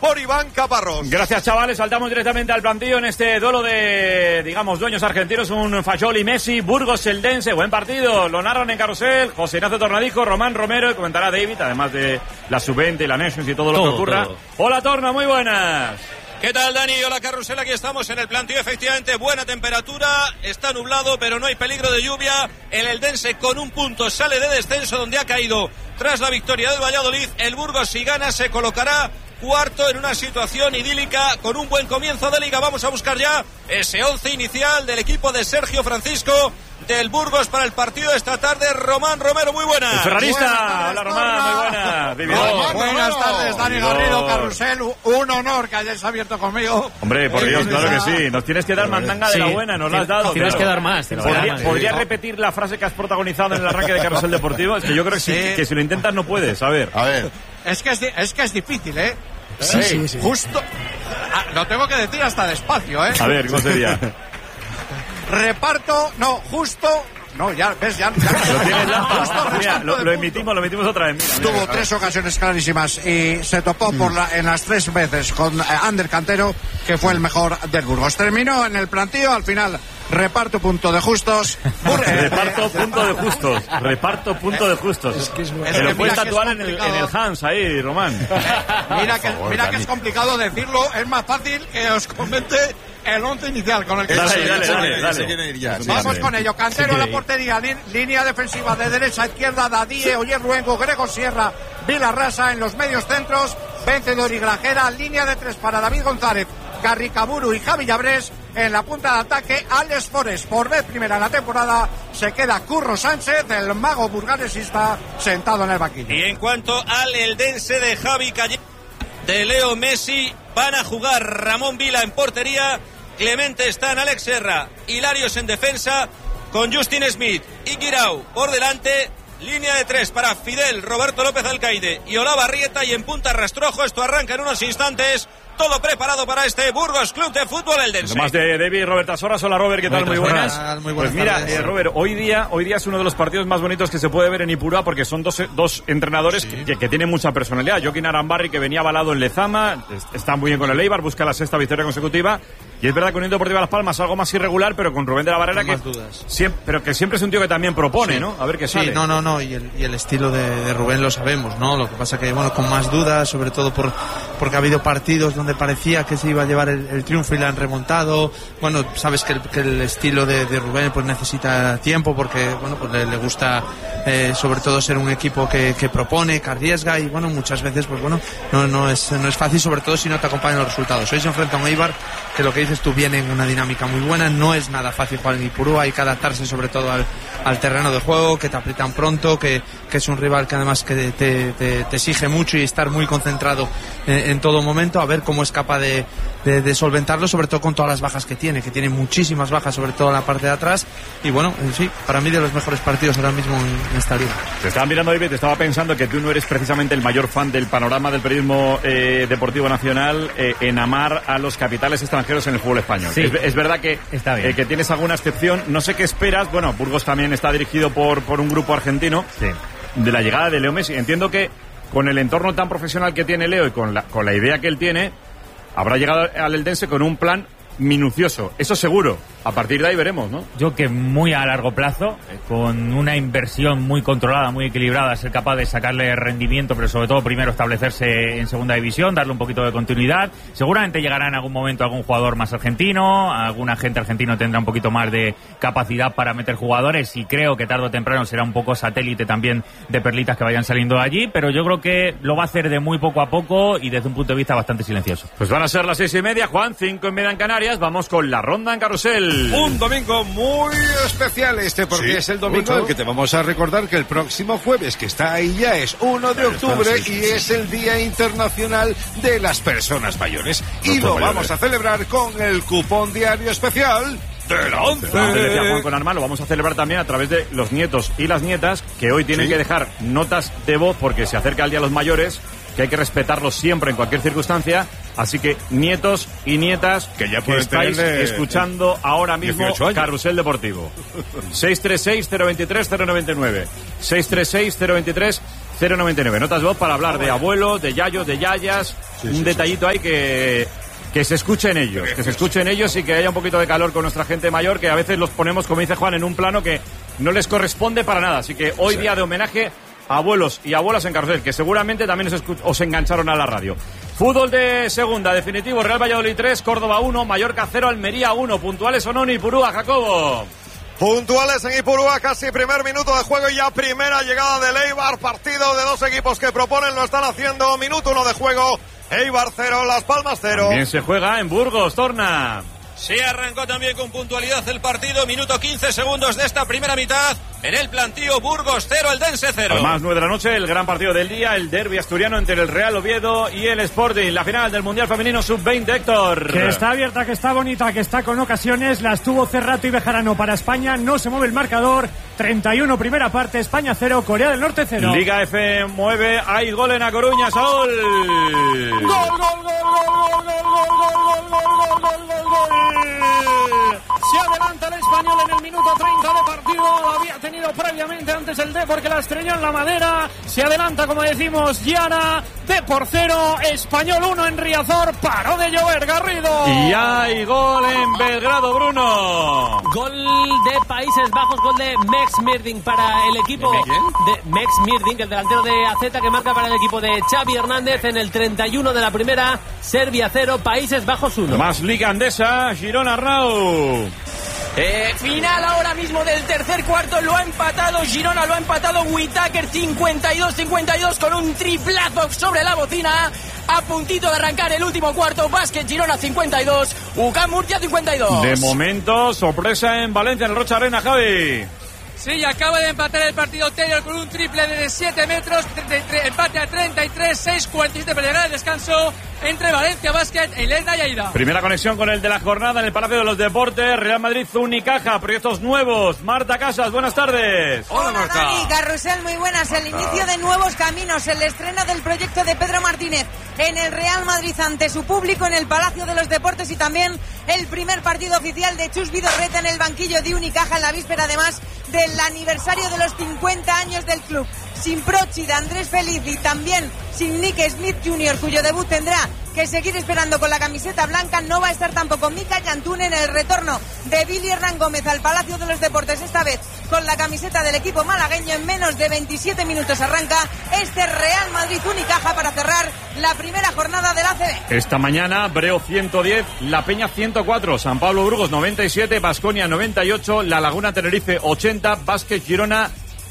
por Iván Caparrós. Gracias, chavales. Saltamos directamente al plantillo en este duelo de, digamos, dueños argentinos. Un Fayoli Messi, Burgos Eldense. Buen partido. Lo narran en Carrusel José Ignacio Tornadijo, Román Romero, y comentará David, además de la Sub-20 y la Nations y todo lo que ocurra. Todo. Hola, Torna, muy buenas. ¿Qué tal, Dani? Hola, Carrusel. Aquí estamos en el plantío. Efectivamente, buena temperatura. Está nublado, pero no hay peligro de lluvia. El Eldense con un punto sale de descenso donde ha caído tras la victoria del Valladolid. El Burgos, si gana, se colocará cuarto en una situación idílica con un buen comienzo de liga. Vamos a buscar ya ese 11 inicial del equipo de Sergio Francisco del Burgos para el partido de esta tarde. Román Romero, muy buenas. El ferrarista. Hola, Román, muy buenas. Buenas tardes, Dani Garrido, Carrusel. Un honor que hayáis abierto conmigo. Hombre, por Dios, claro que sí. Nos tienes que dar mandanga de la buena, nos la has dado. Tienes que dar más. ¿Podrías repetir la frase que has protagonizado en el arranque de Carrusel Deportivo? Es que yo creo que si lo intentas no puedes. A ver. Es que es difícil, ¿eh? Sí. Justo. Lo tengo que decir hasta despacio, ¿eh? A ver, ¿cómo sería? Reparto, no, justo. No, ya ves, ya. Lo emitimos otra vez. Mira, tuvo 3 ocasiones clarísimas y se topó en las 3 veces con Ander Cantero, que fue el mejor del Burgos. Terminó en el plantío, al final reparto punto de justos. Reparto punto de justos. Es que me lo puedes tatuar en el Hans ahí, Román. Mira que es complicado decirlo, es más fácil que os comente el 11 inicial con el que dale. Vamos con ello. Cantero en la portería, línea defensiva de derecha a izquierda, Dadie, Oyer Luengo, Gregor Sierra, Vilarrasa en los medios centros, Vencedor y Grajera, línea de 3 para David González, Carricaburu y Javi Llabrés. En la punta de ataque, Alex Forest, por vez primera en la temporada, se queda Curro Sánchez, el mago burgalesista, sentado en el banquillo. Y en cuanto al Eldense de Javi Calle, de Leo Messi, van a jugar Ramón Vila en portería, Clemente Stan, Alex Serra, Hilarios en defensa, con Justin Smith y Guirao por delante, línea de 3 para Fidel, Roberto López Alcaide y Olavarrieta, y en punta Rastrojo. Esto arranca en unos instantes. Todo preparado para este Burgos Club de Fútbol Eldense. Además de David, Robert Asoras. Hola, Robert, ¿qué tal? Muy buenas. Muy buenas. Pues mira, tardes. Robert, hoy día es uno de los partidos más bonitos que se puede ver en Ipurúa, porque son dos entrenadores que tienen mucha personalidad. Joaquín Arambarri, que venía avalado en Lezama, está muy bien con el Eibar, busca la 6ª victoria consecutiva. Y es verdad que Unión Deportiva Las Palmas algo más irregular, pero con Rubén de la Barrera, que siempre es un tío que también propone, ¿no? A ver qué sale. Y el estilo de Rubén lo sabemos, ¿no? Lo que pasa que, con más dudas, sobre todo porque ha habido partidos donde parecía que se iba a llevar el triunfo y la han remontado. Sabes que el estilo de Rubén pues necesita tiempo, porque, pues le gusta sobre todo ser un equipo que propone, que arriesga, y muchas veces pues no es fácil, sobre todo si no te acompañan los resultados. Hoy se enfrenta a un Eibar que, lo que dices tú, viene en una dinámica muy buena. No es nada fácil jugar en Ipurúa, hay que adaptarse sobre todo al terreno de juego, que te aprietan pronto, que es un rival que además que te exige mucho, y estar muy concentrado en todo momento, a ver cómo es capaz de solventarlo, sobre todo con todas las bajas que tiene muchísimas bajas, sobre todo en la parte de atrás. Y sí, para mí de los mejores partidos ahora mismo en esta liga. Te estaba mirando, David, te estaba pensando que tú no eres precisamente el mayor fan del panorama del periodismo deportivo nacional en amar a los capitales extranjeros en el fútbol español. Sí. Es verdad que está bien. Que tienes alguna excepción. No sé qué esperas. Burgos también está dirigido por un grupo argentino. Sí. De la llegada de Leo Messi. Entiendo que con el entorno tan profesional que tiene Leo y con la idea que él tiene, habrá llegado al Eldense con un plan minucioso, eso seguro. A partir de ahí veremos, ¿no? Yo que muy a largo plazo, con una inversión muy controlada, muy equilibrada, ser capaz de sacarle rendimiento, pero sobre todo primero establecerse en segunda división, darle un poquito de continuidad. Seguramente llegará en algún momento algún jugador más argentino, algún agente argentino tendrá un poquito más de capacidad para meter jugadores, y creo que tarde o temprano será un poco satélite también de perlitas que vayan saliendo de allí, pero yo creo que lo va a hacer de muy poco a poco y desde un punto de vista bastante silencioso. Pues van a ser las 6:30, Juan, 5:30 en Canarias. Vamos con la ronda en Carrusel. Un domingo muy especial porque es el domingo en que te vamos a recordar que el próximo jueves, que está ahí ya, es 1 de octubre y es el Día Internacional de las Personas Mayores. Y lo vamos a celebrar con el cupón diario especial de la 11. Decía Juan con Arma, lo vamos a celebrar también a través de los nietos y las nietas, que hoy tienen que dejar notas de voz porque se acerca el Día de los Mayores, que hay que respetarlos siempre en cualquier circunstancia. Así que nietos y nietas que ya estáis escuchando ahora mismo Carrusel Deportivo. 636-023-099. 636-023-099. 099. Notas de voz para hablar de abuelos, de yayos, de yayas. Un detallito ahí que se escuchen ellos, y que haya un poquito de calor con nuestra gente mayor, que a veces los ponemos, como dice Juan, en un plano que no les corresponde para nada. Así que hoy día de homenaje a abuelos y abuelas en Carrusel, que seguramente también os engancharon a la radio. Fútbol de segunda, definitivo, Real Valladolid 3, Córdoba 1, Mallorca 0, Almería 1. ¿Puntuales o no en Ipurúa, Jacobo? Puntuales en Ipurúa, casi primer minuto de juego y ya primera llegada del Eibar. Partido de dos equipos que proponen, lo están haciendo. Minuto 1 de juego. Eibar 0, Las Palmas 0. También se juega en Burgos, Torna. Sí, arrancó también con puntualidad el partido. Minuto 15 segundos de esta primera mitad. En el plantío, Burgos 0, Eldense 0. Además, 9 de la noche, el gran partido del día, el derbi asturiano entre el Real Oviedo y el Sporting. La final del Mundial Femenino Sub-20, Héctor. Que está abierta, que está bonita, que está con ocasiones. Las tuvo Cerrato y Bejarano para España. No se mueve el marcador. 31 primera parte, España 0, Corea del Norte 0. Liga F mueve, hay gol en A Coruña, Saúl. Gol. Se adelanta el Español en el minuto 30 de partido. Lo había tenido previamente antes el D porque la estrelló en la madera. Se adelanta, como decimos, Yara. D por 0, Español 1 en Riazor. Paró de llover, Garrido. Y hay gol en Belgrado, Bruno. Gol de Países Bajos, gol de Mex Mirding para el equipo de Mex Mirding, el delantero de AZ, que marca para el equipo de Xavi Hernández en el 31 de la primera. Serbia 0, Países Bajos 1. Más Liga Andesa, Girona Arnau. Final ahora mismo del tercer cuarto, lo ha empatado Girona, lo ha empatado Whittaker, 52-52 con un triplazo sobre la bocina. A puntito de arrancar el último cuarto, Básquet Girona 52, UCAM Murcia 52. De momento, sorpresa en Valencia, en el Rocha Arena, Javi. Sí, acaba de empatar el partido Taylor con un triple de 7 metros, empate a 33, 6-47 para llegar al descanso entre Valencia Basket e Elena Yaida. Primera conexión con el de la jornada en el Palacio de los Deportes, Real Madrid Unicaja, proyectos nuevos. Marta Casas, buenas tardes. Hola Marta. Dani, Carrusel, muy buenas. El inicio de nuevos caminos, el estreno del proyecto de Pedro Martínez en el Real Madrid ante su público en el Palacio de los Deportes y también el primer partido oficial de Chus Vidorreta en el banquillo de Unicaja en la víspera además del aniversario de los 50 años del club. Sin Prochi, de Andrés Feliz y también sin Nick Smith Jr., cuyo debut tendrá que seguir esperando con la camiseta blanca. No va a estar tampoco Mika Yantún en el retorno de Billy Hernán Gómez al Palacio de los Deportes, esta vez con la camiseta del equipo malagueño. En menos de 27 minutos arranca este Real Madrid Unicaja para cerrar la primera jornada del ACB. Esta mañana, Breo 110, La Peña 104, San Pablo Burgos 97, Baskonia 98, La Laguna Tenerife 80, Vázquez Girona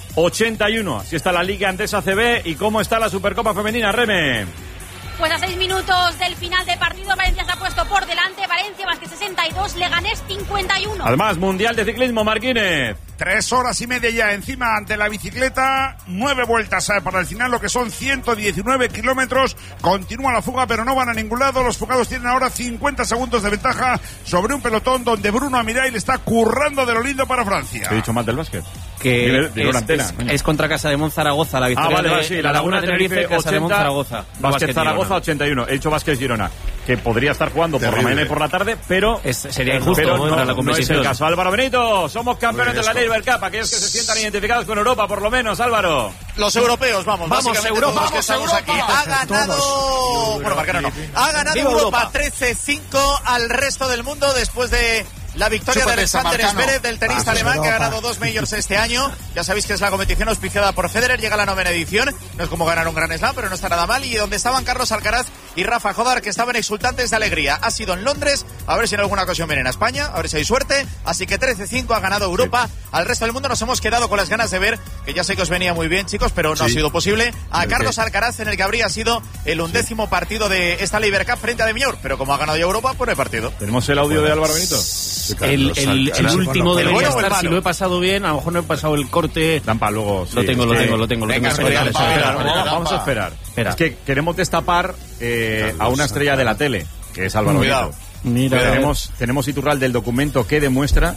81. Así está la Liga Andesa CB. ¿Y cómo está la Supercopa Femenina, Reme? Pues a 6 minutos del final de partido, Valencia se ha puesto por delante. Valencia más que 62, Leganés 51. Además, Mundial de Ciclismo, Marquínez. 3 horas y media ya encima ante la bicicleta, 9 vueltas para el final, lo que son 119 kilómetros. Continúa la fuga, pero no van a ningún lado. Los fugados tienen ahora 50 segundos de ventaja sobre un pelotón donde Bruno Amiray le está currando de lo lindo para Francia. He dicho mal del básquet. Que es contra Casa de Monzaragoza la victoria. Vale, sí, la Laguna Tenerife 80, Casa de Monzaragoza. Vázquez Zaragoza 81. He dicho Vázquez Girona, que podría estar jugando por la mañana y por la tarde, pero sería injusto, pero no la competición. No es el caso. Álvaro Benito, somos campeones de la Lever Cup, aquellos que se sientan identificados con Europa, por lo menos, Álvaro. Los europeos, vamos Europa, los que estamos aquí. Ha ganado, bueno, Marcano no. Ha ganado Europa 13-5 al resto del mundo después de la victoria de Alexander Zverev, del tenista alemán, que ha ganado 2 majors este año. Ya sabéis que es la competición auspiciada por Federer, llega a la 9ª edición. No es como ganar un Grand Slam, pero no está nada mal. Y donde estaban Carlos Alcaraz y Rafa Jodar, que estaban exultantes de alegría. Ha sido en Londres, a ver si en alguna ocasión vienen a España, a ver si hay suerte. Así que 13-5 ha ganado Europa. Sí. Al resto del mundo nos hemos quedado con las ganas de ver, que ya sé que os venía muy bien, chicos, pero no ha sido posible, a Carlos Alcaraz en el que habría sido el 11º partido de esta Lever Cup frente a De Mior. Pero como ha ganado ya Europa, pues no hay partido. ¿Tenemos el audio de Álvaro Benito? El último debería estar, si lo he pasado bien, a lo mejor no he pasado el corte. Dampa, luego. Sí, lo tengo. Vamos a esperar. Es que queremos destapar a una estrella de la tele, que es Álvaro Benito. Mira. Tenemos Iturral del documento que demuestra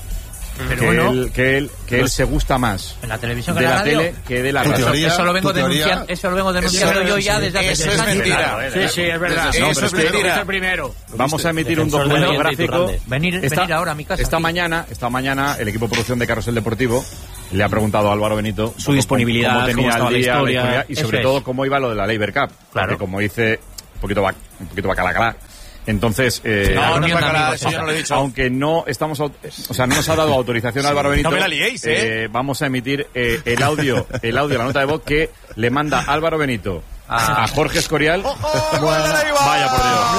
que él se gusta más en la televisión de la tele que de la radio. Eso lo vengo denunciando yo ya desde hace 3 años. Eso es mentira. Sí, es verdad. Eso es mentira. Es el primero. Vamos a emitir un documento gráfico. Venir ahora a mi casa. Esta mañana el equipo de producción de Carrusel Deportivo le ha preguntado a Álvaro Benito su disponibilidad, cómo tenía el día, la historia, y sobre todo cómo iba lo de la Labour Cup. Claro. Porque como dice, un poquito bacalacalá. Entonces, no es bacalá, eso yo no lo he dicho. Aunque no estamos, no nos ha dado autorización a Álvaro Benito. No me la liéis, vamos a emitir el audio, la nota de voz que le manda Álvaro Benito a Jorge Escorial. Vaya por Dios.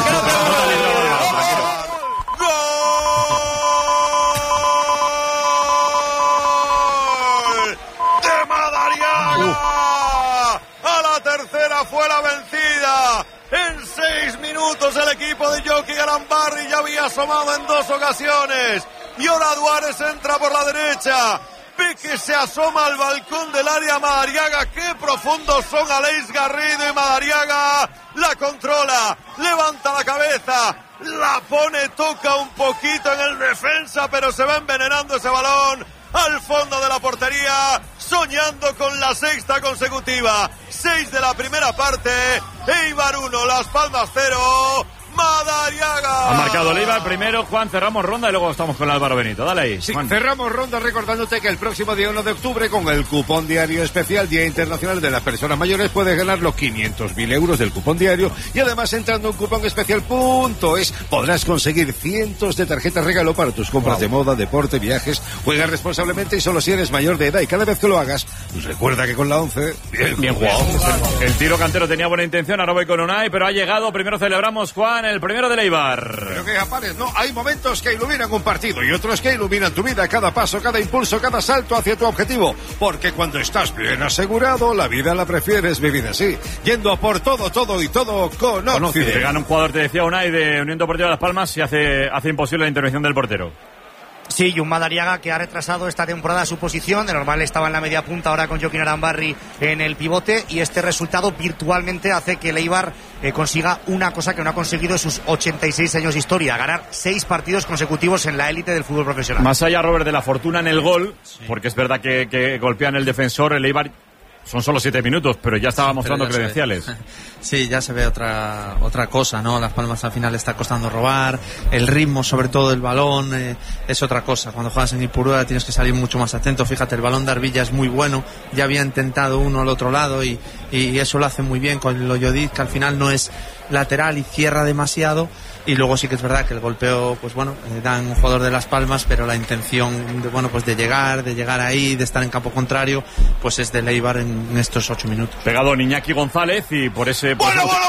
Fue la vencida. En 6 minutos el equipo de Joaquín Arambarri ya había asomado en 2 ocasiones. Y ahora Duárez entra por la derecha. Ve que se asoma al balcón del área Madariaga. Qué profundos son Aleix Garrido y Madariaga. La controla, levanta la cabeza, la pone, toca un poquito en el defensa, pero se va envenenando ese balón al fondo de la portería, soñando con la 6ª consecutiva. 6 de la primera parte, Eibar 1, Las Palmas 0, Madariaga. Ha marcado el Eibar primero, Juan, cerramos ronda y luego estamos con Álvaro Benito. Dale ahí, sí, Juan. Cerramos ronda recordándote que el próximo día 1 de octubre, con el cupón diario especial Día Internacional de las Personas Mayores, puedes ganar los 500.000 euros del cupón diario, y además entrando en cuponespecial.es podrás conseguir cientos de tarjetas regalo para tus compras de moda, deporte, viajes. Juega responsablemente y solo si eres mayor de edad, y cada vez que lo hagas, pues recuerda que con la 11, bien jugado. El tiro cantero tenía buena intención, ahora voy con Unai, pero ha llegado, primero celebramos, Juan, el primero del Eibar. Pero que apares, no, hay momentos que iluminan un partido y otros que iluminan tu vida, cada paso, cada impulso, cada salto hacia tu objetivo, porque cuando estás bien asegurado, la vida la prefieres vivir así, yendo a por todo y todo con Occident. Te gana un jugador, te decía Unai, de Unión Deportiva Las Palmas, y hace imposible la intervención del portero. Sí, y un Madariaga que ha retrasado esta temporada su posición. De normal estaba en la media punta, ahora con Joaquín Arambarri en el pivote, y este resultado virtualmente hace que el Eibar consiga una cosa que no ha conseguido en sus 86 años de historia: ganar 6 partidos consecutivos en la élite del fútbol profesional. Más allá, Robert, de la fortuna en el gol, porque es verdad que golpean el defensor, el Eibar son solo 7 minutos, pero ya estaba mostrando credenciales. Sí, ya se ve otra cosa, ¿no? Las Palmas al final está costando robar, el ritmo, sobre todo el balón, es otra cosa. Cuando juegas en Ipurúa tienes que salir mucho más atento. Fíjate, el balón de Arvilla es muy bueno, ya había intentado uno al otro lado y eso lo hace muy bien con el Oyodiz, que al final no es lateral y cierra demasiado. Y luego sí que es verdad que el golpeo, pues bueno, dan un jugador de Las Palmas, pero la intención de, bueno, pues de llegar ahí, de estar en campo contrario, pues es de Eibar en estos 8 minutos. Pegado Iñaki González y por ese... Bueno, gol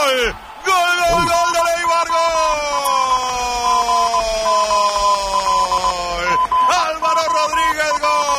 de Eibar, gol. Álvaro Rodríguez,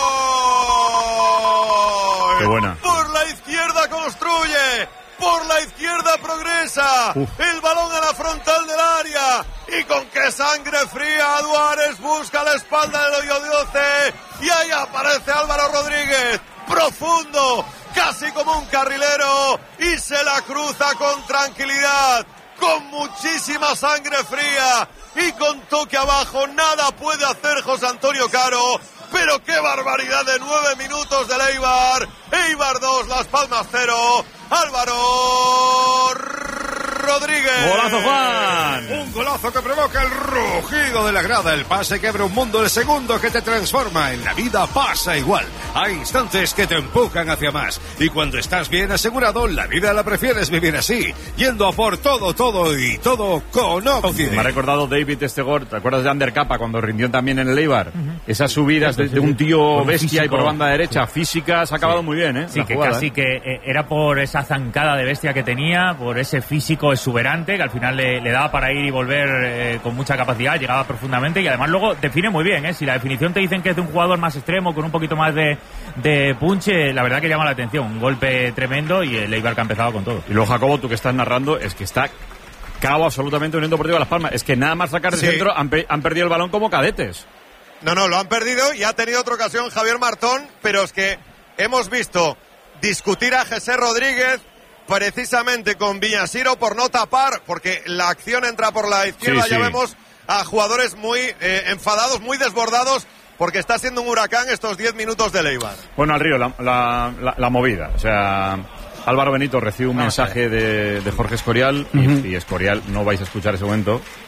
gol. Qué buena. Por la izquierda construye. Por la izquierda progresa. El balón a la frontal del área. Y con qué sangre fría, Duárez busca la espalda del Oyodioce. Y ahí aparece Álvaro Rodríguez. Profundo, casi como un carrilero. Y se la cruza con tranquilidad. Con muchísima sangre fría. Y con toque abajo. Nada puede hacer José Antonio Caro. Pero qué barbaridad de 9 minutos del Eibar. Eibar 2, Las Palmas 0. Álvaro Rodríguez. ¡Golazo, Juan! Un golazo que provoca el rugido de la grada, el pase que abre un mundo, el segundo que te transforma. En la vida pasa igual. Hay instantes que te empujan hacia más. Y cuando estás bien asegurado, la vida la prefieres vivir así, yendo a por todo y todo con Occident. Me ha recordado David Estegor, ¿te acuerdas de Ander Capa cuando rindió también en el Eibar? Esas subidas de un tío bestia y por banda derecha, física, se ha acabado muy bien, ¿eh? Sí, que jugada, casi que era por esa zancada de bestia que tenía, por ese físico exuberante que al final le daba para ir y volver con mucha capacidad, llegaba profundamente y además luego define muy bien, ¿eh? Si la definición te dicen que es de un jugador más extremo, con un poquito más de punche, la verdad que llama la atención. Un golpe tremendo y el Eibar que ha empezado con todo. Y luego, Jacobo, tú que estás narrando, es que está cao absolutamente Unión Deportiva Las Palmas. Es que nada más sacar de centro han perdido el balón como cadetes. No, lo han perdido y ha tenido otra ocasión Javier Martón, pero es que hemos visto discutir a José Rodríguez precisamente con Villasiro por no tapar, porque la acción entra por la izquierda, ya vemos a jugadores muy enfadados, muy desbordados, porque está siendo un huracán estos 10 minutos de Eibar. Bueno, al río, la movida, o sea... Álvaro Benito recibe un mensaje de Jorge Escorial y Escorial, no vais a escuchar ese momento,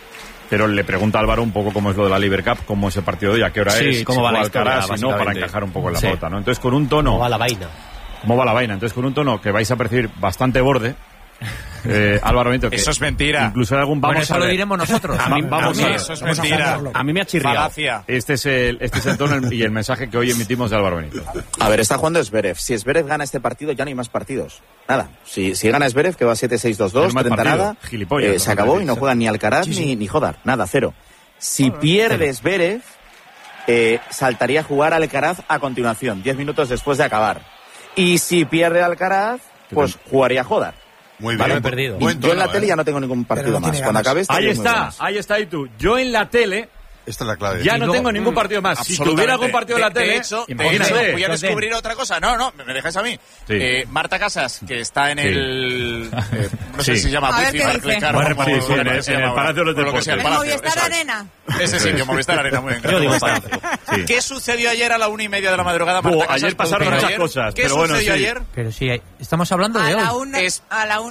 Pero le pregunta a Álvaro un poco cómo es lo de la Liber Cup, cómo es el partido de hoy, a qué hora es, cómo va la historia, Alcaraz, si no, para encajar un poco en la pauta, ¿no? Entonces, con un tono... ¿Cómo va la vaina? ¿Cómo va la vaina? Entonces, con un tono que vais a percibir bastante borde, Álvaro Benito, que eso es mentira. Incluso hay algún vamos eso a ver. lo diremos nosotros. Vamos a ver. Eso es mentira. A mí me ha chirriado. Falacia. Este es el tono y el mensaje que hoy emitimos de Álvaro Benito. A ver, está jugando Zverev. Si Zverev gana este partido, ya no hay más partidos. Nada. Si gana Zverev, que va 7-6-2-2, 30 nada, se acabó y no juegan ni Alcaraz ni Jodar. Nada, cero. Si pierde Zverev, saltaría a jugar Alcaraz a continuación, 10 minutos después de acabar. Y si pierde Alcaraz, pues jugaría Jodar. Muy bien, perdido. Yo en la tele ya no tengo ningún partido más. Cuando acabe este, ahí está, y tú. Yo en la tele Esta es la clave. Ya no tengo ningún partido más. Si tuviera algún partido en la tele, de hecho, voy a descubrir otra cosa. No, me dejáis a mí. Sí. Marta Casas, que está en el... no sé si se llama Wifi Barclaycard. En el Palacio de los Deportes. El Movistar Arena. Ese sitio, Movistar Arena, muy bien. Yo digo Palacio. ¿Qué sucedió ayer a la 1:30 de la madrugada, Marta Casas? Ayer pasaron muchas cosas. ¿Qué sucedió ayer? Pero sí, estamos hablando de hoy. A la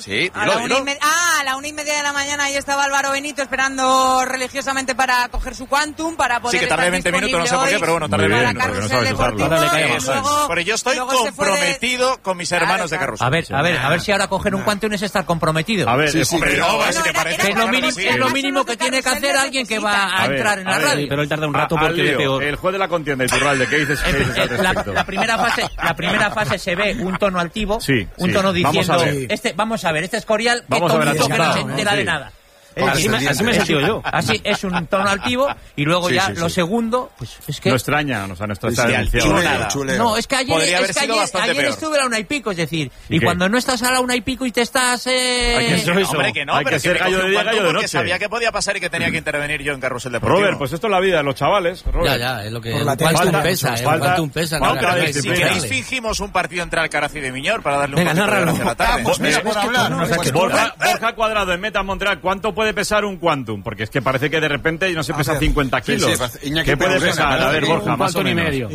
1:30 de la mañana ahí estaba Álvaro Benito esperando religiosamente para coger su Quantum, para poder que tardé 20 minutos, no sé por qué, pero bueno, tardé 20 minutos. No sabes usarlo. Pero yo estoy comprometido con mis hermanos de Carrusel. A ver si ahora coger un Quantum es estar comprometido. A ver, si te parece. Es lo mínimo que tiene que hacer alguien que va a entrar en la radio. Pero él tarda un rato porque es peor. El juez de la contienda, Iturralde, ¿qué dices? La primera fase se ve un tono altivo, un tono diciendo, vamos a ver, este Escorial, qué tonto que no se entera de nada. Así me he sentido yo. Así es un tono altivo y luego lo segundo, pues es que... No extraña, no está chuleo. No, es que ayer estuve a la 1:00 es decir, y cuando no estás a la 1:00 y te estás... Hombre, que no, hay que ser gallo de día, gallo de noche. Sabía que podía pasar y que tenía que intervenir yo en Carrusel Deportivo. Robert, pues esto es la vida de los chavales, Robert. Ya, es lo que... El Quantum pesa. Si queréis fingimos un partido entre Alcaraz y de Miñor para darle un poquito de gracia a la tarde. Borja Cuadrado en Meta Montreal, ¿cuánto puede pesar un Quantum? Porque es que parece que de repente no se pesa 50 kilos. ¿Qué puede pesar? A ver, Borja, más o menos.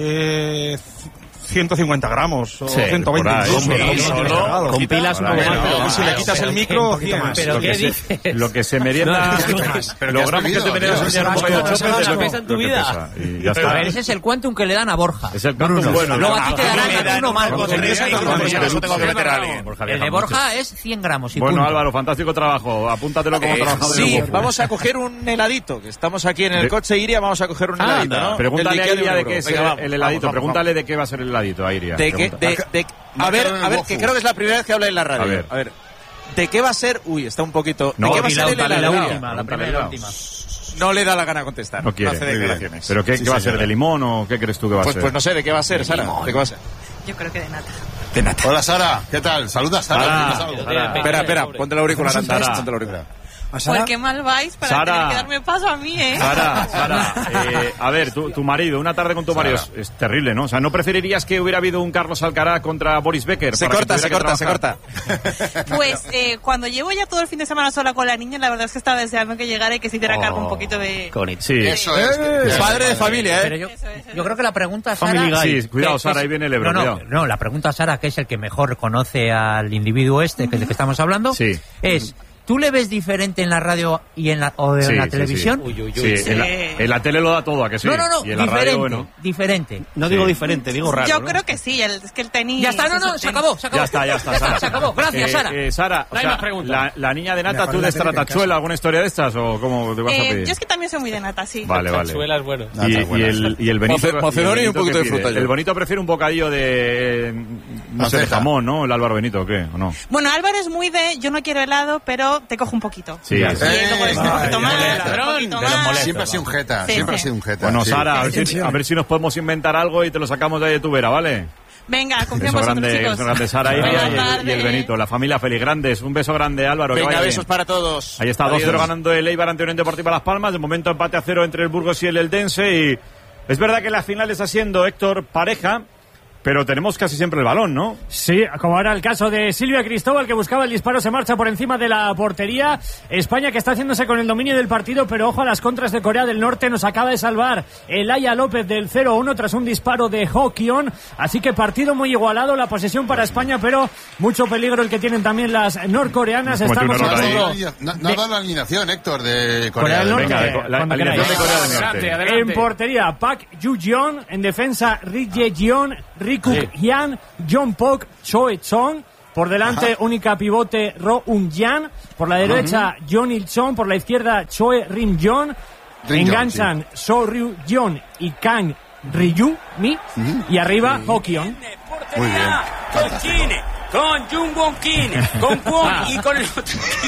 150 gramos o 120. Con pilas un poco más. Si le quitas el micro, 100 más. ¿Pero qué dices? Lo que se merienda... Los gramos que te meriendas un día en un país de chope de lo pesa en tu vida. A ver, ese es el Quantum que le dan a Borja. Es el Quantum bueno. Luego a ti te darán uno malo. Eso tengo que meter a alguien. El de Borja es 100 gramos. Bueno, Álvaro, fantástico trabajo. Apúntatelo como trabajador. Sí, vamos a coger un heladito, que estamos aquí en el coche Iria, vamos a coger un heladito, ¿no? Pregúntale a Iria de qué es el heladito. Pregúntale de qué va a ser el heladito a Iria. A ver, que creo que es la primera vez que habla en la radio. A ver. ¿De qué va a ser? Uy, está un poquito... ¿De qué va a ser el heladito? La primera y la última. No le da la gana contestar. No quiere. No hace declaraciones. ¿Pero qué va a ser? ¿De limón o qué crees tú que va a ser? Pues no sé, ¿de qué va a ser, Sara? ¿De qué va a ser? Yo creo que de nata. De nata. Hola, Sara. ¿Qué tal? Saluda, Sara. Espera, ponte el auricular antes. Ponte el auricular. ¿Por qué mal vais para tener que darme paso a mí, Sara, a ver, tu marido, una tarde con tu marido es terrible, ¿no? O sea, ¿no preferirías que hubiera habido un Carlos Alcaraz contra Boris Becker? Se corta. Pues cuando llevo ya todo el fin de semana sola con la niña, la verdad es que estaba deseando que llegara y que se hiciera cargo un poquito de... Sí. Eso es. Padre de familia, Pero yo creo que la pregunta, Sara... Sí, cuidado, Sara, ahí viene el Ebro. No, la pregunta, Sara, que es el que mejor conoce al individuo de que estamos hablando, es... ¿Tú le ves diferente en la radio y en la televisión? Sí, en la tele lo da todo, ¿a que sí? No, y en la radio, diferente. No digo diferente, digo raro. Yo creo que sí, es que el tenis... Ya está, se acabó. Ya está, Sara. Se acabó, gracias, Sara. Sara, no hay más preguntas. La niña de nata, ¿tú destratachuela alguna historia de estas o cómo te vas a pedir? Yo es que también soy muy de nata, sí. Vale. Tachuela es bueno. Y el Benito... Mocedor y un poquito de fruta. El Bonito prefiere un bocadillo de... no sé, de jamón, ¿no? El Álvaro Benito, ¿o qué? ¿O no? Bueno, Álvaro es muy de... Yo no quiero helado, pero te cojo un poquito. Sí, siempre ha sido un jeta, Bueno, Sara, a ver si nos podemos inventar algo y te lo sacamos de ahí de tu vera, ¿vale? Venga, confío en vosotros, chicos. Beso grande, Sara y el Benito, la familia feliz. Grandes, un beso grande, Álvaro. Venga, besos para todos. Ahí está, 2-0 ganando el Eibar ante Unión Deportiva Las Palmas. De momento empate a 0 entre el Burgos y el Eldense. Y es verdad que la final está siendo, Héctor, pareja, pero tenemos casi siempre el balón, ¿no? Sí, como era el caso de Silvia Cristóbal, que buscaba el disparo, se marcha por encima de la portería. España que está haciéndose con el dominio del partido, pero ojo a las contras de Corea del Norte. Nos acaba de salvar Elaya López del 0-1 tras un disparo de Ho-Kyon. Así que partido muy igualado, la posesión para España, pero mucho peligro el que tienen también las norcoreanas. Estamos nada la alineación, Héctor, de Corea del Norte. Venga, la alineación de Corea del Norte. Adelante. En portería, Park Yu-jeon. En defensa, Ri Ye-jeon, Ri Kuk-hyan, John Pok, Choe Chong. Por delante, única pivote, Ro Un-jan. Por la derecha, John Il-chon. Por la izquierda, Choe Rim-jon. Enganchan So Ryu-jeon y Kang Ryu-mi. Y arriba, Ho-Kyon. Muy bien. Con Jung Won-Kim, con Kwon y con el otro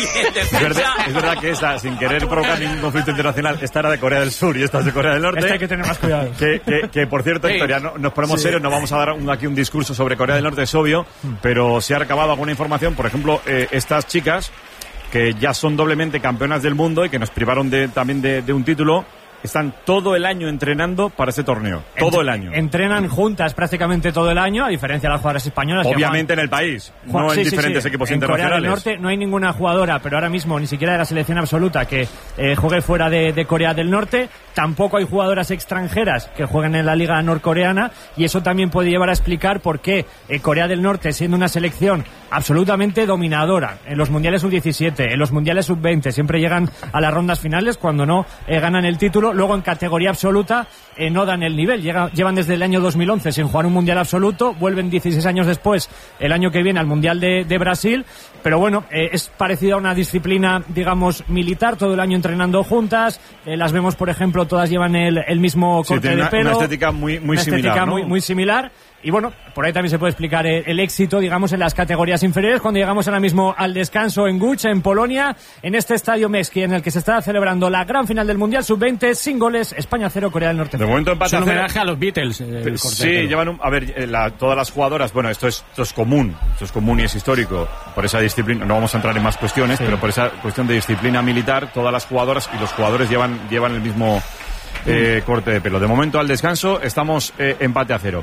es verdad que esta, sin querer provocar ningún conflicto internacional, esta era de Corea del Sur y esta es de Corea del Norte. Esta hay que tener más cuidado. Que por cierto, Victoria, no, nos ponemos serios, no vamos a dar aquí un discurso sobre Corea del Norte, es obvio, pero se ha recabado alguna información. Por ejemplo, estas chicas, que ya son doblemente campeonas del mundo y que nos privaron también de un título, están todo el año entrenando para ese torneo. Todo el año. Entrenan juntas prácticamente todo el año, a diferencia de las jugadoras españolas. Obviamente en el país, no en diferentes equipos internacionales. En Corea del Norte no hay ninguna jugadora, pero ahora mismo ni siquiera de la selección absoluta que juegue fuera de Corea del Norte. Tampoco hay jugadoras extranjeras que jueguen en la liga norcoreana, y eso también puede llevar a explicar por qué Corea del Norte, siendo una selección absolutamente dominadora en los mundiales sub-17, en los mundiales sub-20, siempre llegan a las rondas finales, cuando no ganan el título. Luego en categoría absoluta no dan el nivel. Llevan desde el año 2011 sin jugar un mundial absoluto, vuelven 16 años después, el año que viene, al mundial de Brasil. Pero bueno, es parecido a una disciplina, digamos, militar, todo el año entrenando juntas. Las vemos, por ejemplo, todas llevan el mismo corte de pelo. Una estética muy similar, estética, ¿no? muy similar. Y bueno, por ahí también se puede explicar el éxito, digamos, en las categorías inferiores. Cuando llegamos ahora mismo al descanso en Guch, en Polonia, en este estadio Mexki, en el que se está celebrando la gran final del Mundial Sub-20, sin goles, España 0, Corea del Norte. De momento empate a 0. Es un homenaje a los Beatles. Sí, llevan todas las jugadoras, bueno, esto es común y es histórico, por esa disciplina, no vamos a entrar en más cuestiones, pero por esa cuestión de disciplina militar, todas las jugadoras y los jugadores llevan el mismo corte de pelo. De momento al descanso estamos empate a 0.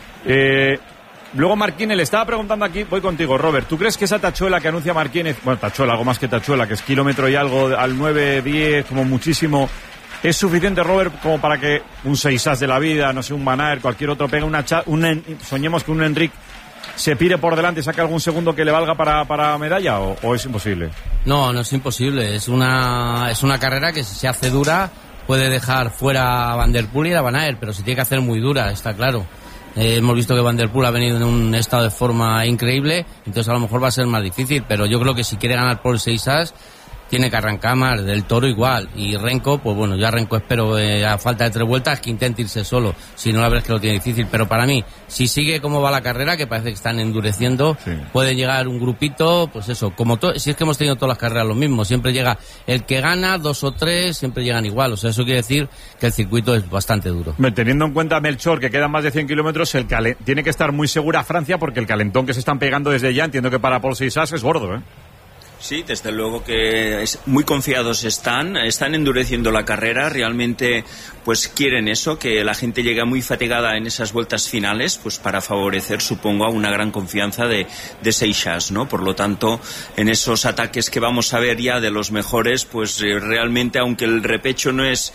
Luego Marquínez, le estaba preguntando aquí, voy contigo, Robert, ¿tú crees que esa tachuela que anuncia Marquínez, bueno, tachuela, algo más que tachuela, que es kilómetro y algo al 9-10, como muchísimo, es suficiente, Robert, como para que un 6as de la vida, no sé, un Van Aert, cualquier otro, pegue soñemos que un Enric se pire por delante y saque algún segundo que le valga para medalla, o es imposible? No es imposible, es una carrera que si se hace dura puede dejar fuera a Van der Poel y a Van Aert, pero se tiene que hacer muy dura, está claro. Hemos visto que Van der Poel ha venido en un estado de forma increíble, entonces a lo mejor va a ser más difícil, pero yo creo que si quiere ganar por 6as tiene que arrancar más. Del Toro igual, y Renko, pues bueno, ya Renko espero a falta de 3 vueltas que intente irse solo, si no la verdad es que lo tiene difícil, pero para mí, si sigue como va la carrera, que parece que están endureciendo, puede llegar un grupito, pues eso, si es que hemos tenido todas las carreras lo mismo, siempre llega el que gana, 2 o 3, siempre llegan igual, o sea, eso quiere decir que el circuito es bastante duro. Teniendo en cuenta, Melchor, que quedan más de 100 kilómetros, tiene que estar muy segura Francia, porque el calentón que se están pegando desde ya, entiendo que para Paul 6as es gordo, ¿eh? Sí, desde luego que muy confiados están endureciendo la carrera, realmente pues quieren eso, que la gente llegue muy fatigada en esas vueltas finales, pues para favorecer, supongo, a una gran confianza de Seixas, ¿no? Por lo tanto, en esos ataques que vamos a ver ya de los mejores, pues realmente, aunque el repecho no es,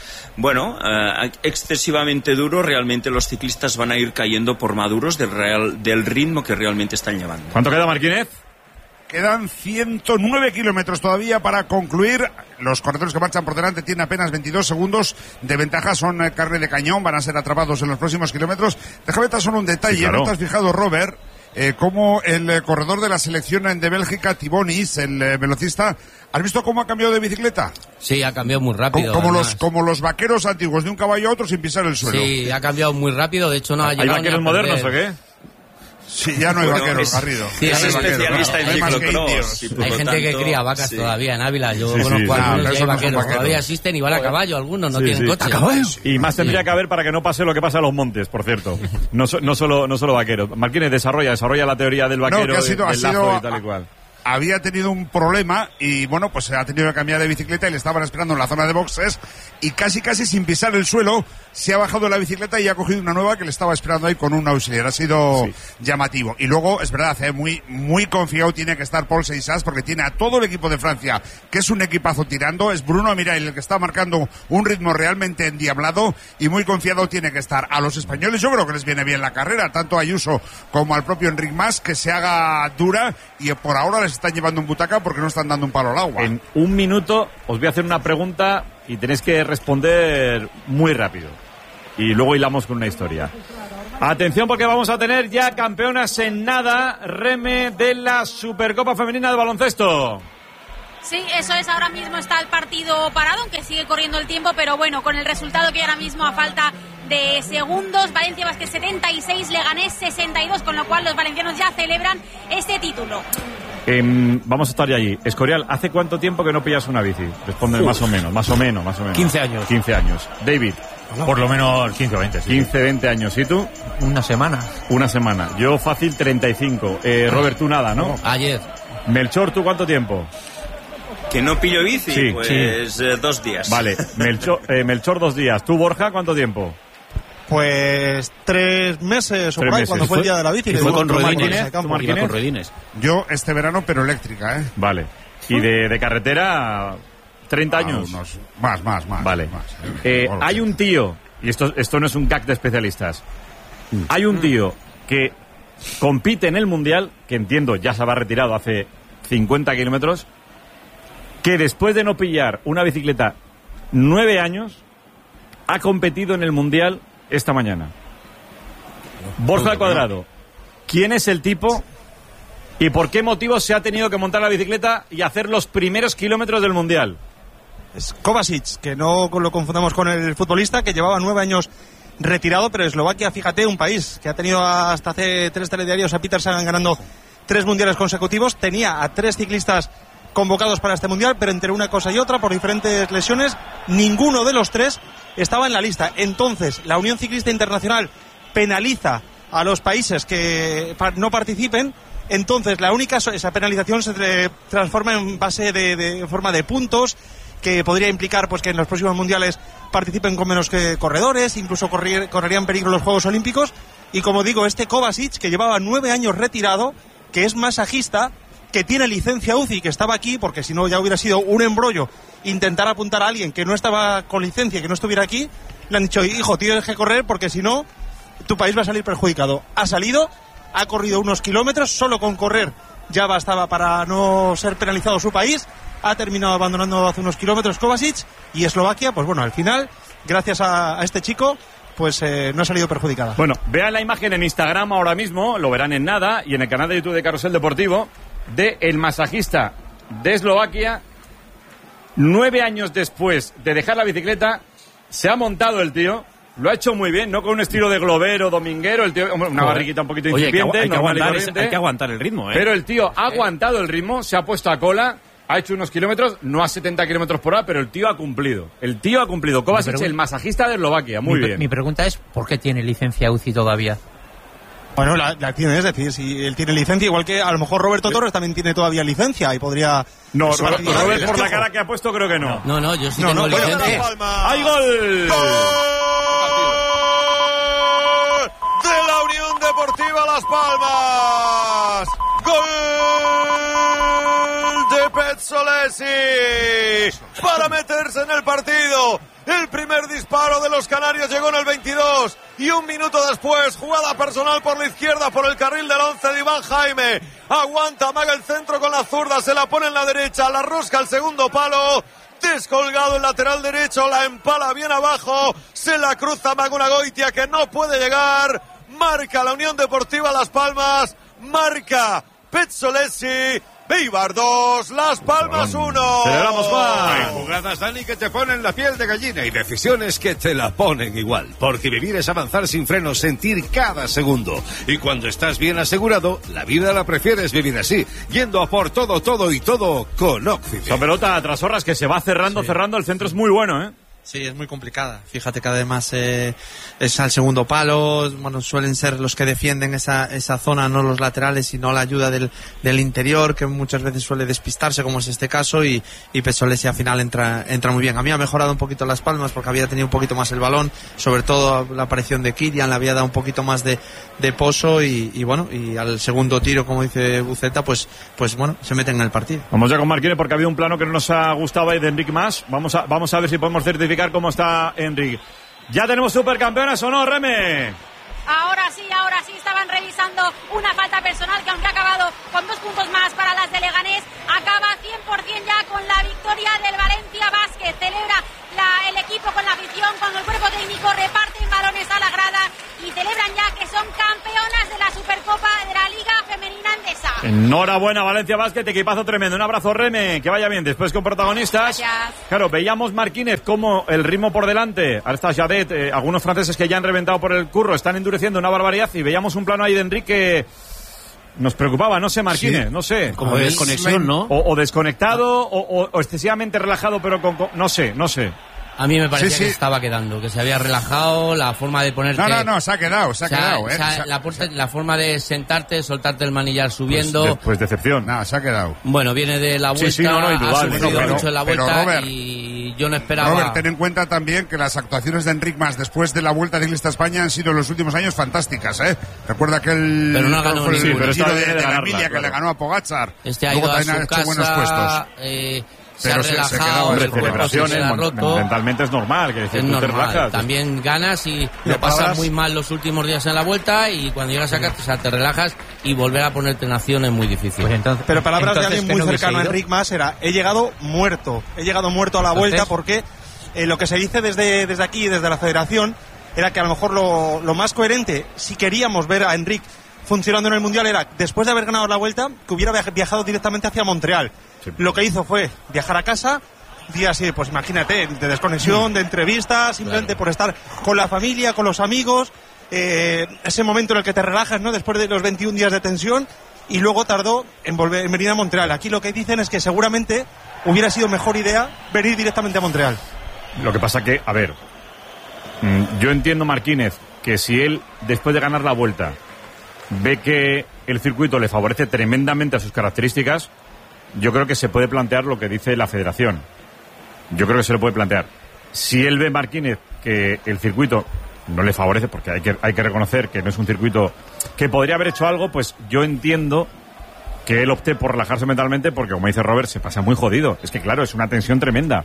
excesivamente duro, realmente los ciclistas van a ir cayendo por maduros del ritmo que realmente están llevando. ¿Cuánto queda, Marquínez? Quedan 109 kilómetros todavía para concluir. Los corredores que marchan por delante tienen apenas 22 segundos de ventaja. Son carne de cañón, van a ser atrapados en los próximos kilómetros. Déjame dar solo un detalle. Sí, claro. ¿No te has fijado, Robert, cómo el corredor de la selección de Bélgica, Thibonis, el velocista, ¿has visto cómo ha cambiado de bicicleta? Sí, ha cambiado muy rápido. Como los vaqueros antiguos, de un caballo a otro sin pisar el suelo. Sí, ha cambiado muy rápido. De hecho, no ha llegado. ¿Hay vaqueros modernos o qué? Sí, ya no hay vaqueros, Garrido. Sí, es especialista en ciclocross. Hay gente que cría vacas todavía en Ávila. Yo conozco a algunos que hay vaqueros. Todavía existen y van a caballo. Algunos no tienen coche. ¿A caballo? Y más tendría que haber para que no pase lo que pasa en los montes, por cierto. No solo vaqueros. Marquínez, desarrolla la teoría del vaquero, del lazo y tal y cual. había tenido un problema y bueno, pues ha tenido que cambiar de bicicleta y le estaban esperando en la zona de boxes y casi sin pisar el suelo se ha bajado la bicicleta y ha cogido una nueva que le estaba esperando ahí con un auxiliar. Ha sido llamativo. Y luego, es verdad, muy confiado tiene que estar Paul Seixas porque tiene a todo el equipo de Francia, que es un equipazo tirando. Es Bruno Mirail el que está marcando un ritmo realmente endiablado y muy confiado tiene que estar. A los españoles yo creo que les viene bien la carrera, tanto a Ayuso como al propio Enric Mas, que se haga dura y por ahora les están llevando en butaca porque no están dando un palo al agua. En un minuto os voy a hacer una pregunta y tenéis que responder muy rápido. Y luego hilamos con una historia. Atención porque vamos a tener ya campeonas en nada, Reme, de la Supercopa Femenina de Baloncesto. Sí, eso es, ahora mismo está el partido parado, aunque sigue corriendo el tiempo, pero bueno, con el resultado que ahora mismo a falta de segundos, Valencia Basket 76, Leganés 62, con lo cual los valencianos ya celebran este título. Vamos a estar ya allí. Escorial, ¿hace cuánto tiempo que no pillas una bici? Responde más o menos. 15 años. 15 años. David. Por lo menos 15 o 20. Sí. 15, 20 años. ¿Y tú? Una semana. Yo fácil 35. Robert, tú nada, ¿no? Ayer. Melchor, ¿tú cuánto tiempo? ¿Que no pillo bici? Sí, pues 2 días. Vale, Melchor 2 días. ¿Tú, Borja, cuánto tiempo? Pues 3 meses o por ahí, cuando fue el día de la bici. ¿Y fue con Rodines? Yo este verano, pero eléctrica, ¿eh? Vale. ¿Y de carretera? 30 años. Más. Vale. Hay un tío, y esto no es un gag de especialistas, hay un tío que compite en el Mundial, que entiendo ya se va retirado hace 50 kilómetros, que después de no pillar una bicicleta 9 años, ha competido en el Mundial esta mañana. Borja al Cuadrado. ¿Quién es el tipo y por qué motivo se ha tenido que montar la bicicleta y hacer los primeros kilómetros del Mundial? Es Kovacic, que no lo confundamos con el futbolista, que llevaba 9 años retirado, pero Eslovaquia, fíjate, un país que ha tenido hasta hace 3 telediarios a Peter Sagan ganando 3 mundiales consecutivos, tenía a 3 ciclistas convocados para este mundial, pero entre una cosa y otra, por diferentes lesiones, ninguno de los 3 estaba en la lista. Entonces, la Unión Ciclista Internacional penaliza a los países que no participen. Entonces, esa penalización se transforma en base de forma de puntos, que podría implicar pues que en los próximos mundiales participen con menos que corredores, incluso correrían peligro los Juegos Olímpicos. Y como digo, este Kovacic, que llevaba 9 años retirado, que es masajista, que tiene licencia UCI, que estaba aquí, porque si no ya hubiera sido un embrollo intentar apuntar a alguien que no estaba con licencia, que no estuviera aquí, le han dicho, hijo, tienes que correr porque si no, tu país va a salir perjudicado. Ha salido, ha corrido unos kilómetros, solo con correr ya bastaba para no ser penalizado su país, ha terminado abandonando hace unos kilómetros Kovacic, y Eslovaquia, pues bueno, al final, gracias a este chico, pues no ha salido perjudicada. Bueno, vean la imagen en Instagram ahora mismo, lo verán en nada, y en el canal de YouTube de Carrusel Deportivo, de el masajista de Eslovaquia. 9 años después de dejar la bicicleta, se ha montado el tío, lo ha hecho muy bien, no con un estilo de globero, dominguero, el tío, una barriguita un poquito incipiente. Hay que aguantar el ritmo, ¿eh? Pero el tío ha aguantado el ritmo, se ha puesto a cola, ha hecho unos kilómetros, no a 70 kilómetros por hora, pero el tío ha cumplido. Kovacic, el masajista de Eslovaquia, muy bien. Mi pregunta es, ¿por qué tiene licencia UCI todavía? Bueno, la tiene, es decir, si él tiene licencia, igual que a lo mejor Roberto Torres también tiene todavía licencia y podría... No, Robert por la cara que ha puesto creo que no. No, yo sí tengo licencia. ¡Hay gol! De la Unión Deportiva Las Palmas. ¡Gol de Pezzolesi! Para meterse en el partido. El primer disparo de los canarios llegó en el 22 y un minuto después, jugada personal por la izquierda, por el carril del 11 de Iván Jaime. Aguanta, amaga el centro con la zurda, se la pone en la derecha, la rosca al segundo palo. Descolgado el lateral derecho, la empala bien abajo, se la cruza Maguna Goitia, que no puede llegar. Marca la Unión Deportiva Las Palmas, marca Pezzolesi. Eibar 2, Las Palmas 1. Celebramos más. Hay jugadas, Dani, que te ponen la piel de gallina y decisiones que te la ponen igual. Porque vivir es avanzar sin frenos, sentir cada segundo. Y cuando estás bien asegurado, la vida la prefieres vivir así, yendo a por todo y todo con Occident. Son pelota tras horras que se va cerrando, el centro es muy bueno, ¿eh? Sí, es muy complicada. Fíjate que además es al segundo palo. Bueno, suelen ser los que defienden esa zona, no los laterales, sino la ayuda del interior, que muchas veces suele despistarse, como es este caso, y Pesolesi al final entra muy bien. A mí ha mejorado un poquito Las Palmas porque había tenido un poquito más el balón, sobre todo la aparición de Kirian le había dado un poquito más de pozo y bueno, y al segundo tiro, como dice Buceta, pues bueno, se meten en el partido. Vamos ya con Marquínez porque había un plano que no nos ha gustado ahí de Enric Mas. Vamos a ver si podemos certificar cómo está Enric. ¿Ya tenemos supercampeonas o no, Reme? Ahora sí, estaban revisando una falta personal que aunque ha acabado con 2 puntos más para las de Leganés, acaba 100% ya con la victoria del Valencia Basket. Celebra el equipo con la afición, cuando el cuerpo técnico reparten balones a la grada y celebran ya que son campeonas de la Supercopa de la Liga Femenina Endesa. Enhorabuena, Valencia Basket, equipazo tremendo. Un abrazo, Reme, que vaya bien. Después con protagonistas. Gracias. Claro, veíamos Marquínez como el ritmo por delante. Ahora está Jadet, algunos franceses que ya han reventado por el curro, están endureciendo una barbaridad y veíamos un plano ahí de Enrique. Nos preocupaba, no sé, Marquínez, sí. No sé. Como desconexión, ¿no? O desconectado, o excesivamente relajado, pero no sé. A mí me parecía que estaba quedando, que se había relajado, la forma de ponerte... No, se ha quedado. La forma de sentarte, soltarte el manillar subiendo... Pues decepción. No, se ha quedado. Bueno, viene de la vuelta, ha sufrido mucho en la vuelta, Robert, y yo no esperaba... Robert, ten en cuenta también que las actuaciones de Enric Mas después de la Vuelta Ciclista a España han sido en los últimos años fantásticas, ¿eh? Recuerda que pero no ganó el Giro de la Emilia, que le ganó a Pogačar. Ha ido a su casa, buenos puestos. Se ha relajado, hombre, celebraciones, mentalmente es normal, que es normal. Te relajas. También ganas y lo pasas muy mal los últimos días en la vuelta y cuando llegas a casa te relajas y volver a ponerte en acción es muy difícil. Pues pero palabras de alguien muy cercano a Enric Mas era: he llegado muerto a la vuelta, porque lo que se dice desde aquí, desde la federación, era que a lo mejor lo más coherente, si queríamos ver a Enric funcionando en el Mundial, era después de haber ganado la vuelta que hubiera viajado directamente hacia Montreal. Sí. Lo que hizo fue viajar a casa, días así, pues imagínate, de desconexión, de entrevistas, simplemente por estar con la familia, con los amigos, ese momento en el que te relajas, ¿no? Después de los 21 días de tensión, y luego tardó en venir a Montreal. Aquí lo que dicen es que seguramente hubiera sido mejor idea venir directamente a Montreal. Lo que pasa que, a ver, yo entiendo, Marquínez, que si él, después de ganar la vuelta, ve que el circuito le favorece tremendamente a sus características, yo creo que se puede plantear lo que dice la federación. Yo creo que se lo puede plantear. Si él ve, Marquínez, que el circuito no le favorece, porque hay que reconocer que no es un circuito que podría haber hecho algo, pues yo entiendo que él opte por relajarse mentalmente, porque como dice Robert, se pasa muy jodido. Es que claro, es una tensión tremenda.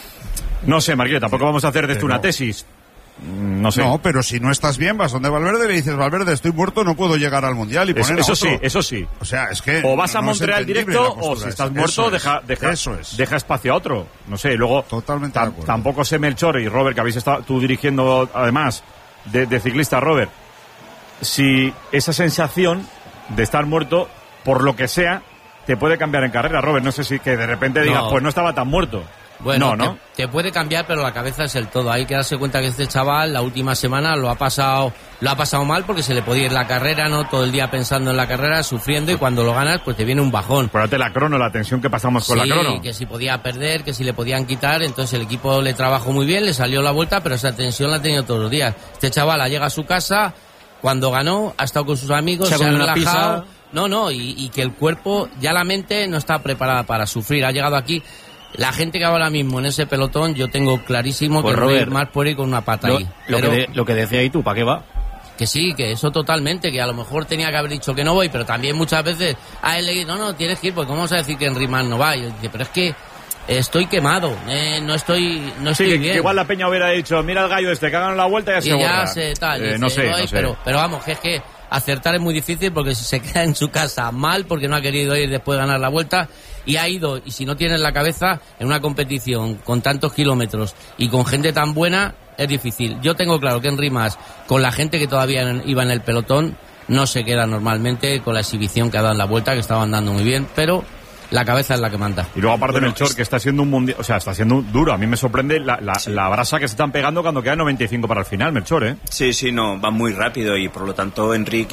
No sé, Marquínez, tampoco vamos a hacer de esto una tesis. No sé. No, pero si no estás bien, vas donde Valverde y le dices: Valverde, estoy muerto, no puedo llegar al Mundial y poner eso sí. O sea, es que o vas a Montreal directo, o si estás muerto, deja espacio a otro. No sé, luego totalmente tampoco sé, Melchor y Robert, que habéis estado tú dirigiendo además de ciclista, Robert, si esa sensación de estar muerto, por lo que sea, te puede cambiar en carrera, Robert. No sé si que de repente digas, pues no estaba tan muerto. Bueno, no. Te puede cambiar, pero la cabeza es el todo. Hay que darse cuenta que este chaval la última semana lo ha pasado mal, porque se le podía ir la carrera, ¿no? Todo el día pensando en la carrera, sufriendo, y cuando lo ganas, pues te viene un bajón. Acuérdate la crono, la tensión que pasamos con la crono. Que si podía perder, que si le podían quitar, entonces el equipo le trabajó muy bien, le salió la vuelta, pero esa tensión la ha tenido todos los días. Este chaval llega a su casa, cuando ganó, ha estado con sus amigos, se ha relajado. Y que el cuerpo, ya la mente no está preparada para sufrir. Ha llegado aquí. La gente que ahora mismo en ese pelotón, yo tengo clarísimo pues que Robert más puede ir con una pata ahí. Lo que decía ahí tú, ¿para qué va? Que sí, que eso totalmente, que a lo mejor tenía que haber dicho que no voy, pero también muchas veces a él le dice: no, tienes que ir, pues ¿cómo vas a decir que Enric Mas no va? Y él dice: pero es que estoy quemado, no estoy bien. Que igual la Peña hubiera dicho: mira el gallo este, que hagan la vuelta y ya se borra. No sé. Pero vamos, que es que acertar es muy difícil, porque si se queda en su casa mal, porque no ha querido ir después de ganar la vuelta, y ha ido, y si no tienes la cabeza en una competición con tantos kilómetros y con gente tan buena, es difícil. Yo tengo claro que Enric Mas, con la gente que todavía iba en el pelotón, no se queda normalmente con la exhibición que ha dado en la vuelta, que estaban dando muy bien, pero la cabeza es la que manda. Y luego aparte Melchor, que está siendo un mundial, o sea, está siendo duro. A mí me sorprende la brasa que se están pegando cuando quedan 95 para el final, Melchor, ¿eh? Sí, no, va muy rápido, y por lo tanto Enric,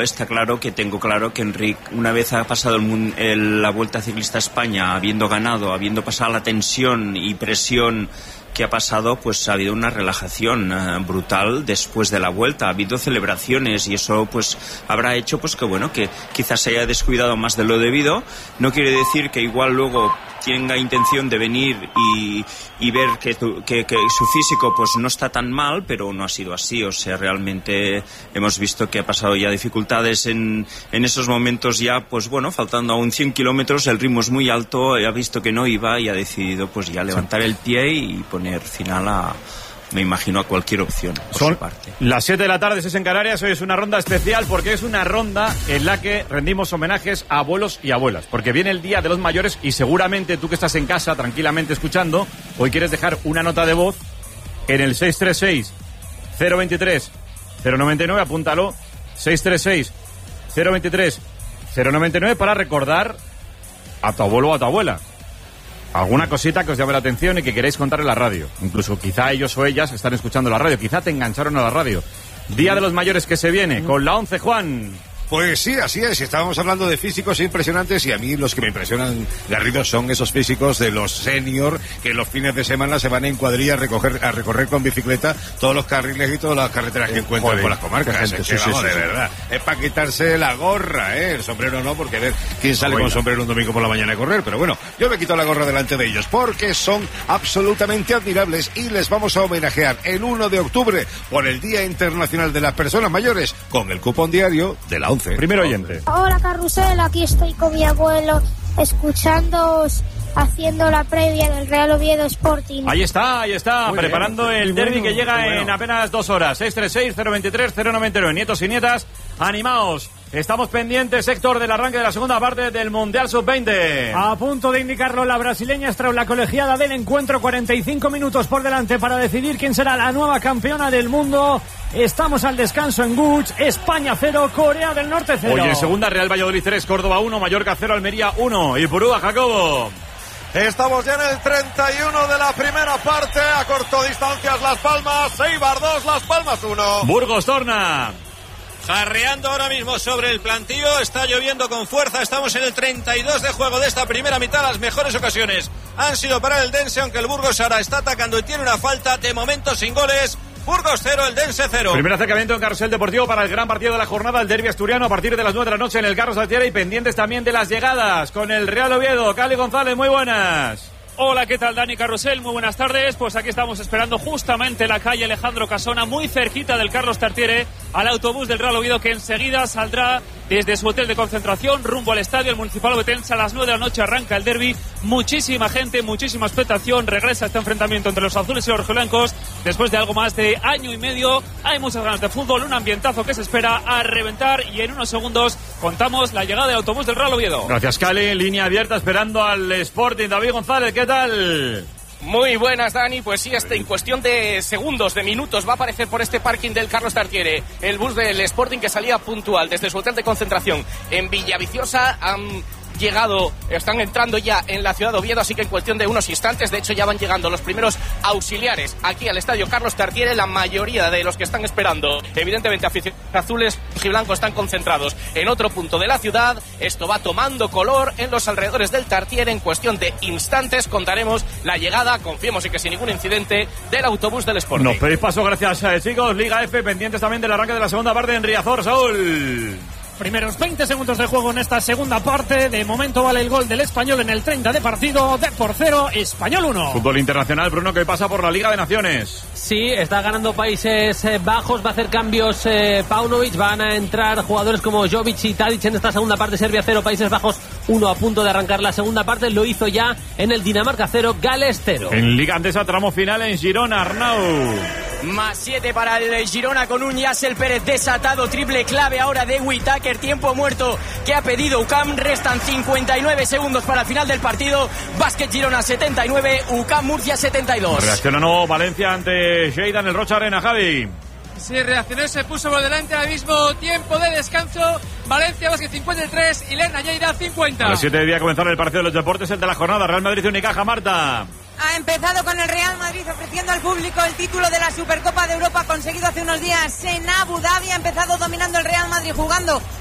tengo claro que Enric, una vez ha pasado la Vuelta Ciclista a España, habiendo ganado, habiendo pasado la tensión y presión ¿qué ha pasado? Pues ha habido una relajación brutal después de la vuelta, ha habido celebraciones y eso pues habrá hecho pues que bueno, que quizás se haya descuidado más de lo debido. No quiere decir que igual luego tenga intención de venir y ver que su físico pues no está tan mal, pero no ha sido así. O sea, realmente hemos visto que ha pasado ya dificultades en esos momentos ya, pues bueno, faltando aún 100 kilómetros, el ritmo es muy alto, ha visto que no iba y ha decidido pues ya levantar el pie y poner final a, me imagino, a cualquier opción por su parte. Las 7 de la tarde, 6 en Canarias. Hoy es una ronda especial porque es una ronda en la que rendimos homenajes a abuelos y abuelas, porque viene el Día de los Mayores y seguramente tú que estás en casa tranquilamente escuchando, hoy quieres dejar una nota de voz en el 636-023-099, apúntalo, 636-023-099 para recordar a tu abuelo o a tu abuela. Alguna cosita que os llame la atención y que queréis contar en la radio. Incluso quizá ellos o ellas están escuchando la radio. Quizá te engancharon a la radio. Día de los Mayores que se viene con la 11, Juan. Pues sí, así es. Estábamos hablando de físicos impresionantes y a mí los que me impresionan, Garrido, son esos físicos de los senior que los fines de semana se van en cuadrilla a recorrer con bicicleta todos los carriles y todas las carreteras que encuentran por las comarcas. De verdad. Es para quitarse la gorra, el sombrero no, porque a ver quién sale con sombrero un domingo por la mañana a correr. Pero bueno, yo me quito la gorra delante de ellos porque son absolutamente admirables y les vamos a homenajear el 1 de octubre por el Día Internacional de las Personas Mayores con el cupón diario de la 11. Primer oyente. Hola, Carrusel, aquí estoy con mi abuelo escuchándoos haciendo la previa del Real Oviedo Sporting. Ahí está, muy preparando bien, el derbi que llega en apenas 2 horas. 636-023-099. Nietos y nietas, animaos. Estamos pendientes, Héctor, del arranque de la segunda parte del Mundial Sub-20. A punto de indicarlo la brasileña Strau, la colegiada del encuentro. 45 minutos por delante para decidir quién será la nueva campeona del mundo. Estamos al descanso en Guch. España 0, Corea del Norte 0. Hoy en segunda, Real Valladolid 3, Córdoba 1, Mallorca 0, Almería 1. Y Purúa, Jacobo. Estamos ya en el 31 de la primera parte. A corto distancias Las Palmas, Eibar 2, Las Palmas 1. Burgos torna. Jarreando ahora mismo sobre el plantío, está lloviendo con fuerza, estamos en el 32 de juego de esta primera mitad. Las mejores ocasiones han sido para el Dense, aunque el Burgos ahora está atacando y tiene una falta, de momento sin goles. Burgos 0, el Dense 0. Primer acercamiento en Carrusel Deportivo para el gran partido de la jornada, el derbi asturiano, a partir de las 9 de la noche en el Carlos Altiera, y pendientes también de las llegadas con el Real Oviedo. Cali González, muy buenas. Hola, ¿qué tal, Dani Carrusel? Muy buenas tardes. Pues aquí estamos esperando justamente la calle Alejandro Casona, muy cerquita del Carlos Tartiere, al autobús del Real Oviedo que enseguida saldrá desde su hotel de concentración rumbo al estadio. El Municipal Ovetense a las 9 de la noche arranca el derbi. Muchísima gente, muchísima expectación. Regresa este enfrentamiento entre los azules y los rojiblancos después de algo más de año y medio. Hay muchas ganas de fútbol, un ambientazo que se espera a reventar, y en unos segundos contamos la llegada del autobús del Real Oviedo. Gracias, Cali. Línea abierta esperando al Sporting. David González, ¿qué tal? Muy buenas, Dani. Pues sí, en cuestión de segundos, de minutos, va a aparecer por este parking del Carlos Tartiere el bus del Sporting, que salía puntual desde su hotel de concentración en Villaviciosa. Están entrando ya en la ciudad de Oviedo, así que en cuestión de unos instantes, de hecho ya van llegando los primeros auxiliares aquí al estadio Carlos Tartiere. La mayoría de los que están esperando, evidentemente aficionados azules y blancos, están concentrados en otro punto de la ciudad. Esto va tomando color en los alrededores del Tartiere. En cuestión de instantes contaremos la llegada, confiemos en que sin ningún incidente, del autobús del Sporting. Nos pedís paso, gracias, chicos. Liga F, pendientes también del arranque de la segunda parte en Riazor. Saúl. Primeros 20 segundos de juego en esta segunda parte. De momento vale el gol del Español en el 30 de partido. De por 0, Español 1. Fútbol internacional, Bruno, que pasa por la Liga de Naciones. Sí, está ganando Países Bajos. Va a hacer cambios Paunovic. Van a entrar jugadores como Jovic y Tadic en esta segunda parte. Serbia 0, Países Bajos 1, a punto de arrancar la segunda parte. Lo hizo ya en el Dinamarca 0, Gales 0. En Liga Andesa, tramo final en Girona, Arnau. Más 7 para el Girona con un Yassel Pérez desatado. Triple clave ahora de Whittaker. Tiempo muerto que ha pedido UCAM. Restan 59 segundos para el final del partido. Básquet Girona 79, UCAM Murcia 72. Reacciona no Valencia ante Lleida en el Rocha Arena, Javi. Sí, reaccionó, se puso por delante al mismo tiempo de descanso. Valencia Básquet 53 y Lerna Lleida 50. A las 7 debía comenzar el partido de los deportes, el de la jornada. Real Madrid Unicaja, Marta. Ha empezado con el Real Madrid ofreciendo al público el título de la Supercopa de Europa conseguido hace unos días en Abu Dhabi. Ha empezado dominando el Real Madrid, jugando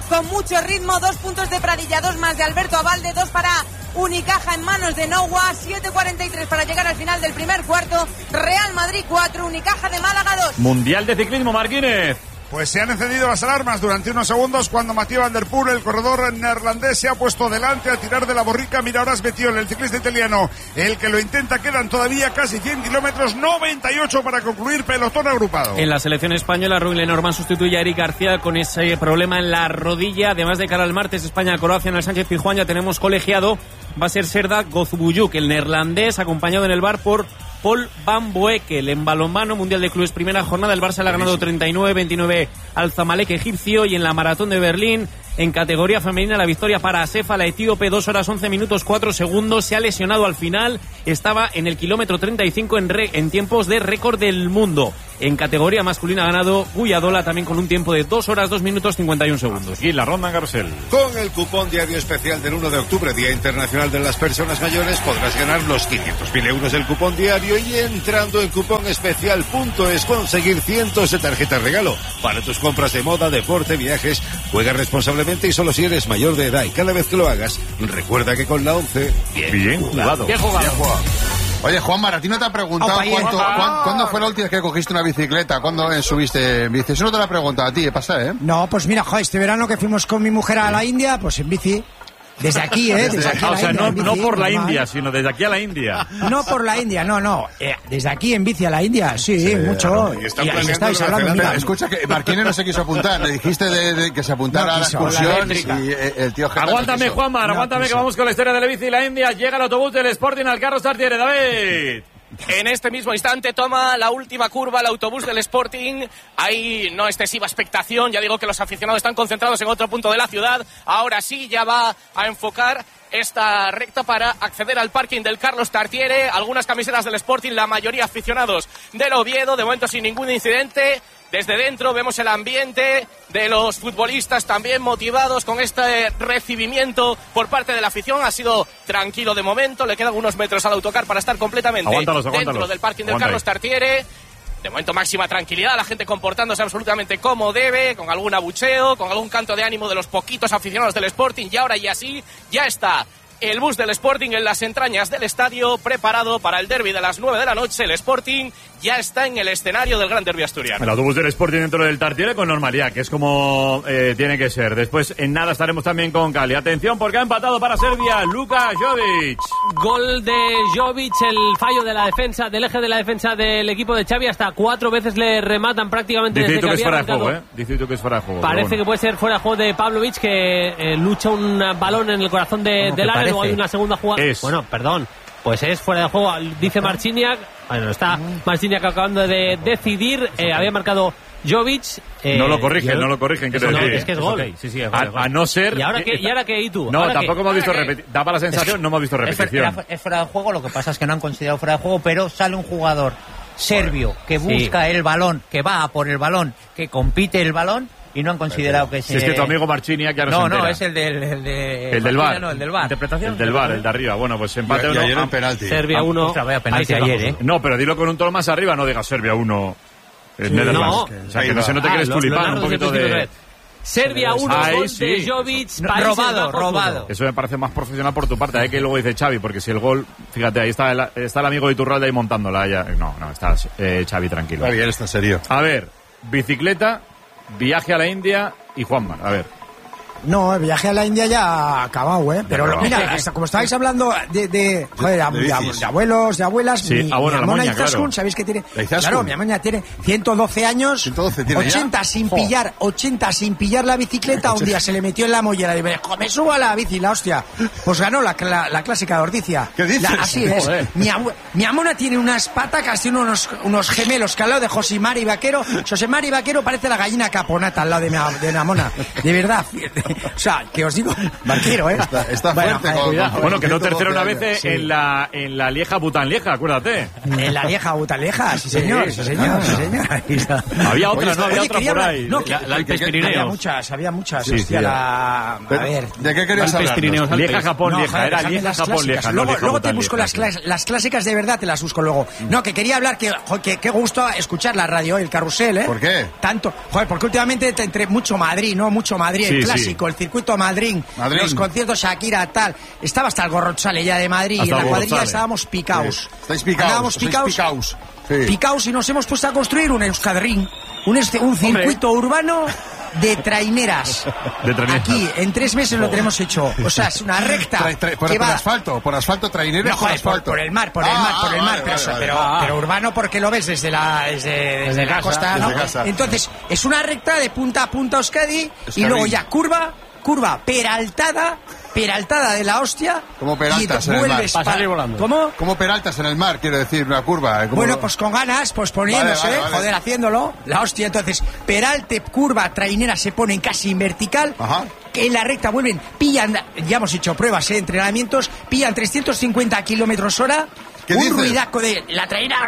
con mucho ritmo. 2 puntos de Pradilla, 2 más de Alberto Abalde, 2 para Unicaja en manos de Nowa. 7:43 para llegar al final del primer cuarto. Real Madrid 4, Unicaja de Málaga 2. Mundial de ciclismo, Marquínez. Pues se han encendido las alarmas durante unos segundos cuando Mathieu Van Der Poel, el corredor neerlandés, se ha puesto delante a tirar de la borrica. Mira ahora es Bettiol, el ciclista italiano, el que lo intenta. Quedan todavía casi 100 kilómetros, 98 para concluir, pelotón agrupado. En la selección española, Rubén Lenormand sustituye a Eric García con ese problema en la rodilla. Además, de cara al martes, España-Croacia en el Sánchez Pizjuán, ya tenemos colegiado. Va a ser Serdar Gozbuyuk, el neerlandés, acompañado en el bar por Paul Van Boekel. En balonmano, Mundial de Clubes, primera jornada, el Barça le ha ganado 39-29 al Zamalek egipcio. Y en la Maratón de Berlín, en categoría femenina, la victoria para Asefa, la etíope, 2 horas 11 minutos 4 segundos. Se ha lesionado al final, estaba en el kilómetro 35 en tiempos de récord del mundo. En categoría masculina ha ganado Guyadola, también con un tiempo de 2 horas 2 minutos 51 segundos. Y la ronda en Carrusel. Con el cupón diario especial del 1 de octubre, Día Internacional de las Personas Mayores, podrás ganar los 500.000 euros del cupón diario y, entrando en cuponespecial.es, conseguir cientos de tarjetas regalo para tus compras de moda, deporte, viajes. Juega responsablemente y solo si eres mayor de edad, y cada vez que lo hagas, recuerda que con la 11, bien jugado. Bien jugado. Oye, Juanmar, a ti no te ha preguntado cuándo fue la última vez que cogiste una bicicleta, cuándo subiste en bici. Eso no te lo ha preguntado a ti, pasa, ¿eh? No, pues mira, joder, este verano que fuimos con mi mujer a la India, pues en bici. Desde aquí, Desde aquí o sea, India, no por la normal. India, sino desde aquí a la India. No por la India, no. Desde aquí en bici a la India, sí, mucho. Y están Y planeando estáis Nueva hablando, Zelanda. mira. Escucha, que Marquines no se quiso apuntar. Le dijiste de que se apuntara a la excursión y el tío Geta Aguántame, no quiso. Juanmar, aguántame, que vamos con la historia de la bici y la India. Llega el autobús del Sporting al Carlos Tartiere, David. En este mismo instante toma la última curva el autobús del Sporting. Hay no excesiva expectación. Ya digo que los aficionados están concentrados en otro punto de la ciudad. Ahora sí, ya va a enfocar esta recta para acceder al parking del Carlos Tartiere. Algunas camisetas del Sporting, la mayoría aficionados del Oviedo. De momento sin ningún incidente. Desde dentro vemos el ambiente de los futbolistas también motivados con este recibimiento por parte de la afición. Ha sido tranquilo de momento, le quedan unos metros al autocar para estar completamente dentro del parking del Carlos Tartiere. De momento máxima tranquilidad, la gente comportándose absolutamente como debe, con algún abucheo, con algún canto de ánimo de los poquitos aficionados del Sporting. Y ahora y así ya está el bus del Sporting en las entrañas del estadio, preparado para el derbi de las 9 de la noche. El Sporting ya está en el escenario del Gran Derbi asturiano. El autobús del Sporting dentro del Tartiere con normalidad, que es como tiene que ser. Después, en nada, estaremos también con Cali. Atención, porque ha empatado para Serbia Luka Jovic. Gol de Jovic, el fallo de la defensa, del eje de la defensa del equipo de Xavi. Hasta 4 veces le rematan prácticamente Dice desde tú que que es había fuera de arrancado. juego, Dice tú que es fuera de juego. Parece bueno. que puede ser fuera de juego de Pavlovic, que lucha un balón en el corazón del área. Luego hay una segunda jugada. Bueno, perdón. Pues es fuera de juego, dice Marciniak. Bueno, está Marciniak acabando de decidir. Había marcado Jovic. No lo corrigen, quiero decir. Es que es gol. Sí, sí, es gol. A no ser... ¿Y ahora qué? ¿Y tú? No, ¿Ahora tampoco qué? hemos visto repetición. Daba la sensación, no hemos visto repetición. Es fuera de juego, lo que pasa es que no han considerado fuera de juego, pero sale un jugador serbio que busca el balón, que va a por el balón, que compite el balón, y no han considerado que Si es que tu amigo Marchini que ahora se entera. No, es el del VAR. No, el del VAR. ¿Interpretación? El del VAR, el de arriba. Bueno, pues empate 1. Y ayer en penalti. Serbia 1. penalti ayer, No, pero dilo con un tono más arriba, no digas Serbia 1. Netherlands. No. O sea, que no se note que eres tulipán, un poquito de... Serbia 1, gol de Jovic. Robado. Eso me parece más profesional por tu parte, que luego dice Xavi, porque si el gol, fíjate, ahí está el amigo de Iturralde ahí montándola. Ya. No, está Xavi tranquilo. Está bien, está serio. A ver, bicicleta, viaje a la India y Juanmar, a ver. No, el viaje a la India ya ha acabado, Pero mira, hasta como estabais hablando de abuelos, de abuelas, sí. mi La amona moña, Izaskun, claro. ¿sabéis qué tiene? ¿La Izaskun? Claro, mi amona tiene 112 años, 112 tiene 80 ya. sin pillar, 80 sin pillar la bicicleta. Un día se le metió en la mollera y me subo a la bici, la hostia. Pues ganó la clásica de Ordicia. ¿Qué dices? Así es. Mi amona tiene unas patacas, tiene unos gemelos que al lado de Josemari Vaquero parece la gallina caponata al lado de mi amona. De verdad. O sea, que os digo, Vaquero, Está fuerte. Bueno, quedó tercero una vez en la Lieja Bután Lieja, acuérdate. En la Lieja Bután Lieja, sí señor. Había otra, ¿no? Había otra por ahí. No, la Alpes Pirineos. Había muchas. Sí, hostia, a ver. ¿De qué querías hablar? Lieja Japón Lieja, era Lieja Japón Lieja. Luego te busco las clásicas de verdad, te las busco luego. No, que quería hablar, que qué gusto escuchar la radio, el carrusel, ¿Por qué? Tanto, porque últimamente entre mucho Madrid, el clásico. público, el circuito Madrid, los conciertos Shakira, tal. Estaba hasta el Gorrochale ya de Madrid, y en la cuadrilla estábamos picaos. Estáis picaos. Picaos y nos hemos puesto a construir un Euskadring, un circuito urbano de traineras. Aquí, en 3 meses lo tenemos hecho. O sea, es una recta. Por asfalto, traineras, no, joder, por el mar. Pero urbano porque lo ves desde la costa, ¿no? Entonces, es una recta de punta a punta Euskadi y luego ya curva peraltada de la hostia. Como peraltas en el mar. ¿Cómo? Como peraltas en el mar, quiero decir, una curva. Bueno, pues con ganas, pues poniéndose, joder, haciéndolo. La hostia, entonces, peralte, curva, trainera se ponen casi en vertical. Ajá. Que en la recta pillan, ya hemos hecho pruebas, entrenamientos, pillan 350 kilómetros hora. Un ruidaco de la trainera.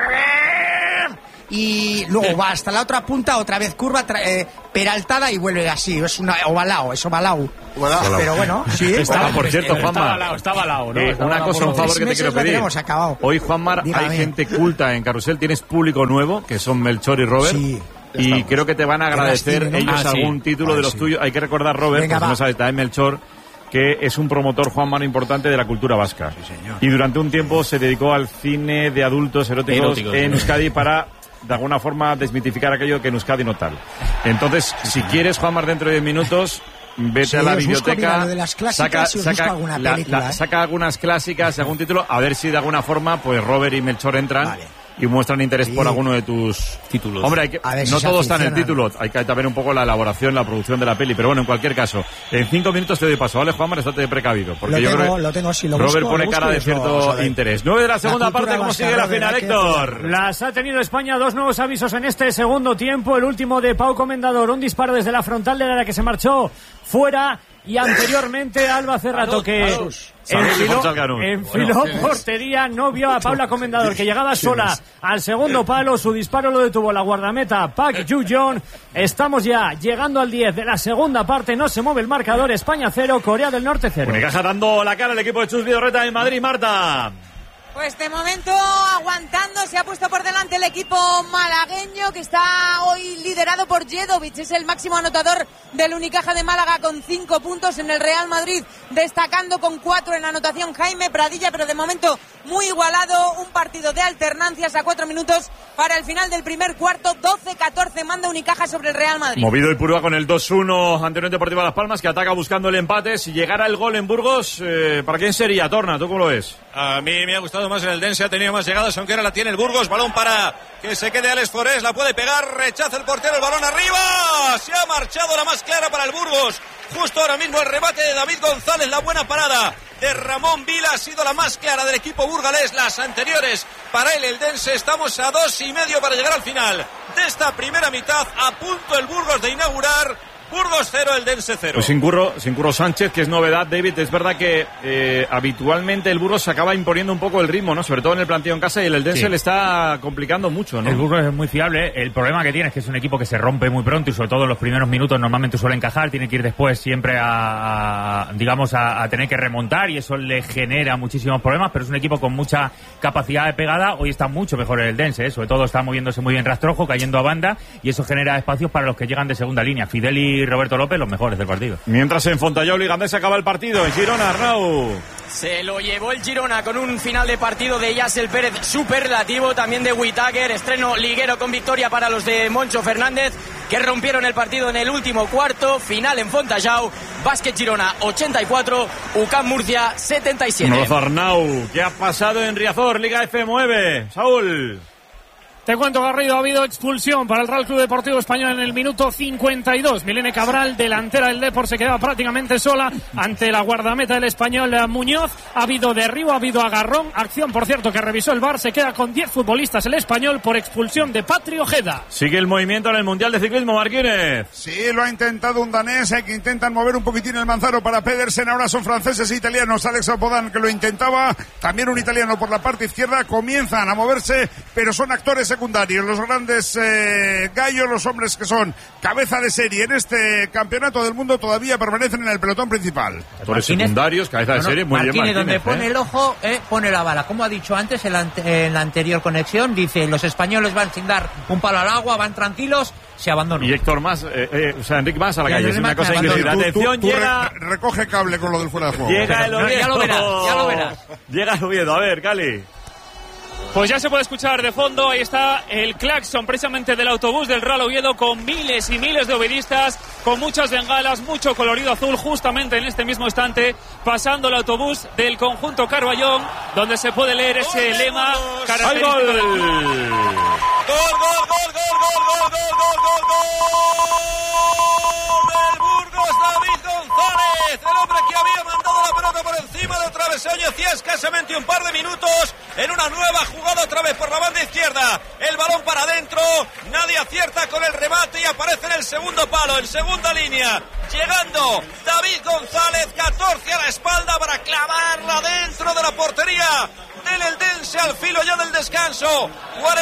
Y luego va hasta la otra punta, otra vez curva, peraltada y vuelve así. Es ovalao. Pero bueno, sí. Por cierto, Juanma, está balao, ¿no? Una cosa, un favor que te quiero pedir. Hoy, Juanmar, hay gente culta en Carrusel. Tienes público nuevo, que son Melchor y Robert. Sí. Y creo que te van a agradecer ellos algún título de los tuyos. Hay que recordar, Robert, porque no sabes, también Melchor, que es un promotor, Juanma, importante de la cultura vasca. Sí, señor. Y durante un tiempo se dedicó al cine de adultos eróticos en Euskadi para, de alguna forma, desmitificar aquello que en Euskadi no tal. Entonces, si quieres, Juanma, dentro de 10 minutos, vete a la biblioteca, saca algunas clásicas, algún título, a ver si de alguna forma, pues Robert y Melchor entran y muestran interés por alguno de tus títulos. Hombre, no todo está en el título, hay que también un poco la elaboración, la producción de la peli, pero bueno, en cualquier caso, en 5 minutos te doy paso, ¿vale, Juanma? Estate precavido, porque lo tengo, si lo Robert busco, pone cara de cierto interés. 9 de la segunda parte, ¿cómo sigue la final, Héctor? Las ha tenido España, 2 nuevos avisos en este segundo tiempo, el último de Pau Comendador, un disparo desde la frontal de la que se marchó fuera, y anteriormente Alba Cerrato, que enfiló portería, no vio a Paula Comendador, que llegaba sola al segundo palo, su disparo lo detuvo la guardameta Park Ju-yeon. Estamos ya llegando al 10 de la segunda parte, no se mueve el marcador, España 0, Corea del Norte 0. Unicaja dando la cara al equipo de Chus Vidorreta en Madrid, Marta. Pues de momento aguantando, se ha puesto por delante el equipo malagueño, que está hoy liderado por Jedovic, es el máximo anotador del Unicaja de Málaga con 5 puntos, en el Real Madrid destacando con 4 en anotación Jaime Pradilla, pero de momento muy igualado, un partido de alternancias a 4 minutos para el final del primer cuarto, 12-14 manda Unicaja sobre el Real Madrid. Movido Ipurúa con el 2-1 ante Unión Deportiva Las Palmas, que ataca buscando el empate. Si llegara el gol en Burgos, ¿para quién sería, Torna? ¿Tú cómo lo ves? A mí me ha gustado más el Eldense, ha tenido más llegadas, aunque ahora la tiene el Burgos. Balón para que se quede Alex Forés, la puede pegar, rechaza el portero, el balón arriba. Se ha marchado la más clara para el Burgos. Justo ahora mismo el remate de David González, la buena parada de Ramón Vila ha sido la más clara del equipo burgalés. Las anteriores para el Eldense. Estamos a 2,5 para llegar al final de esta primera mitad. A punto el Burgos de inaugurar. Burgos 0, Eldense 0. Pues sin Curro Sánchez, que es novedad, David. Es verdad que habitualmente el Burgos se acaba imponiendo un poco el ritmo, ¿no? Sobre todo en el planteo en casa, y el Eldense le está complicando mucho, ¿no? El Burgos es muy fiable. El problema que tiene es que es un equipo que se rompe muy pronto y sobre todo en los primeros minutos normalmente suele encajar. Tiene que ir después siempre a tener que remontar y eso le genera muchísimos problemas, pero es un equipo con mucha capacidad de pegada. Hoy está mucho mejor el Eldense, ¿eh? Sobre todo está moviéndose muy bien Rastrojo, cayendo a banda, y eso genera espacios para los que llegan de segunda línea. Fidel y Roberto López, los mejores del partido. Mientras en Fontallol y Gandés acaba el partido, en Girona, Arnau. Se lo llevó el Girona con un final de partido de Yassel Pérez superlativo, también de Whittaker, estreno liguero con victoria para los de Moncho Fernández, que rompieron el partido en el último cuarto. Final en Fontallau, Básquet Girona 84, UCAM Murcia 77. Un abrazo, Arnau. ¿Qué ha pasado en Riazor, Liga F9? Saúl. Te cuento, Garrido, ha habido expulsión para el Real Club Deportivo Español en el minuto 52. Milene Cabral, delantera del Depor, se quedaba prácticamente sola ante la guardameta del Español Muñoz. Ha habido derribo, ha habido agarrón. Acción, por cierto, que revisó el VAR. Se queda con 10 futbolistas el Español por expulsión de Patri Ojeda. Sigue el movimiento en el Mundial de Ciclismo, Marquínez. Sí, lo ha intentado un danés, que intentan mover un poquitín el manzano para Pedersen. Ahora son franceses e italianos. Alex Apodan, que lo intentaba. También un italiano por la parte izquierda. Comienzan a moverse, pero son actores secundarios secundarios, los grandes gallos, los hombres que son cabeza de serie en este campeonato del mundo, todavía permanecen en el pelotón principal. Actores secundarios, cabeza de serie, muy bien Martínez. Donde pone el ojo, pone la bala. Como ha dicho antes en la anterior conexión, dice, los españoles van sin dar un palo al agua, van tranquilos, se abandonan. Y Héctor Mas, Enrique Mas a la calle, es una cosa increíble. Atención, llega... Recoge cable con lo del fuera de juego. Llega el Oviedo. Ya lo verás. Llega el Oviedo, a ver, Cali. Pues ya se puede escuchar de fondo, ahí está el claxon precisamente del autobús del Real Oviedo con miles y miles de ovedistas, con muchas bengalas, mucho colorido azul, justamente en este mismo instante, pasando el autobús del conjunto Carballón, donde se puede leer ese lema característico. ¡Gol! ¡Del Burgos, David González! El hombre que había mandado la pelota por encima del travesaño hacía escasamente un par de minutos en una nueva jugada otra vez por la banda izquierda. El balón para adentro, nadie acierta con el remate y aparece en el segundo palo, en segunda línea. Llegando David González, 14 a la espalda para clavarla dentro de la portería del Eldense al filo ya del descanso.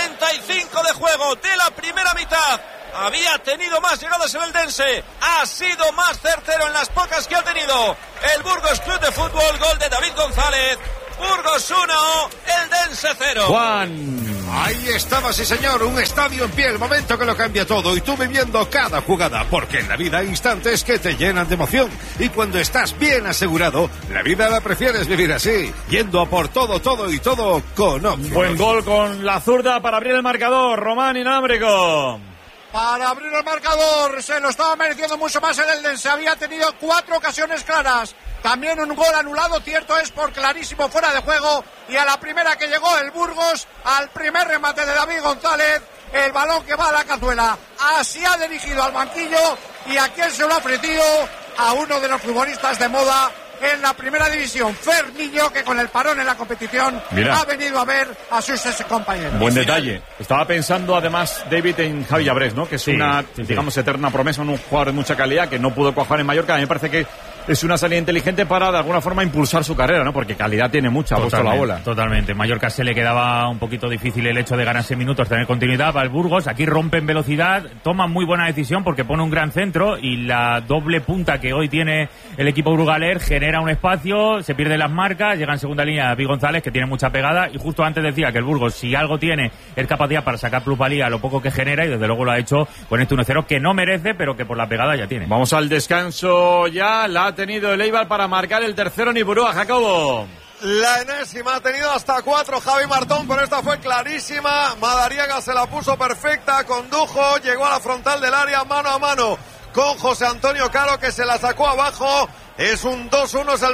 45 de juego de la primera mitad. Había tenido más llegadas el Eldense, ha sido más certero en las pocas que ha tenido el Burgos Club de Fútbol. Gol de David González. Burgos 1, Eldense 0. Juan. Ahí estaba, sí señor, un estadio en pie, el momento que lo cambia todo, y tú viviendo cada jugada, porque en la vida hay instantes que te llenan de emoción, y cuando estás bien asegurado, la vida la prefieres vivir así, yendo a por todo y todo con Óptimos. Buen gol con la zurda para abrir el marcador, Román Inabrico. Para abrir el marcador, se lo estaba mereciendo mucho más el Eldense, había tenido 4 ocasiones claras. También un gol anulado, cierto es, por clarísimo fuera de juego. Y a la primera que llegó el Burgos, al primer remate de David González, el balón que va a la cazuela. Así ha dirigido al banquillo. ¿Y a quién se lo ha ofrecido? A uno de los futbolistas de moda en la primera división, Fer Niño, que con el parón en la competición ha venido a ver a sus compañeros. Buen detalle. Estaba pensando además David en Javi Abrés, ¿no? Que es digamos, eterna promesa, un jugador de mucha calidad que no pudo cuajar en Mallorca. A mí me parece que es una salida inteligente para de alguna forma impulsar su carrera, ¿no? Porque calidad tiene mucha, ha puesto la bola. Totalmente. Mallorca se le quedaba un poquito difícil el hecho de ganarse minutos, tener continuidad para el Burgos. Aquí rompe en velocidad, toma muy buena decisión porque pone un gran centro y la doble punta que hoy tiene el equipo burgaler genera un espacio, se pierden las marcas, llega en segunda línea David González, que tiene mucha pegada, y justo antes decía que el Burgos, si algo tiene, es capacidad para sacar plusvalía a lo poco que genera, y desde luego lo ha hecho con este 1-0 que no merece, pero que por la pegada ya tiene. Vamos al descanso ya, la ha tenido el Eibar para marcar el tercero en Ipurúa, Jacobo. La enésima, ha tenido hasta 4 Javi Martón, pero esta fue clarísima. Madariaga se la puso perfecta, condujo, llegó a la frontal del área mano a mano con José Antonio Caro, que se la sacó abajo. Es un 2-1, es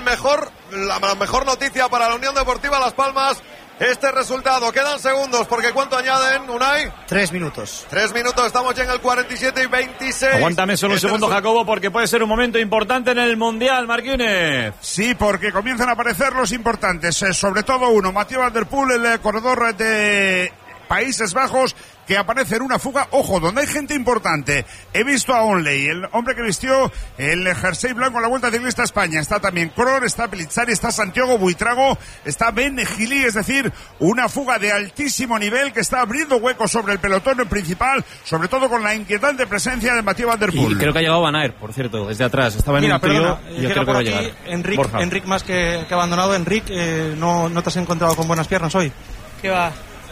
la mejor noticia para la Unión Deportiva Las Palmas. Este resultado, quedan segundos, porque ¿cuánto añaden, Unai? 3 minutos. 3 minutos, estamos ya en el 47 y 26. Aguántame solo un segundo, Jacobo, porque puede ser un momento importante en el Mundial, Marquínez. Sí, porque comienzan a aparecer los importantes, sobre todo uno, Mathieu Van der Poel, el corredor de Países Bajos, que aparece en una fuga, ojo, donde hay gente importante. He visto a Onley, el hombre que vistió el jersey blanco en la Vuelta Ciclista a España. Está también Krohn, está Pellizzari, está Santiago Buitrago, está Ben Gili, es decir, una fuga de altísimo nivel que está abriendo huecos sobre el pelotón principal, sobre todo con la inquietante presencia de Mathieu Van der Poel. Y creo que ha llegado Van Aert, por cierto, desde atrás. Estaba en el trío y yo creo que va a llegar. Enric más que abandonado. Enric, ¿no te has encontrado con buenas piernas hoy? ¿Qué va?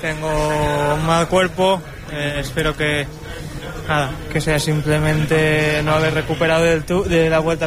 Tengo un mal cuerpo, espero que sea simplemente no haber recuperado de la vuelta,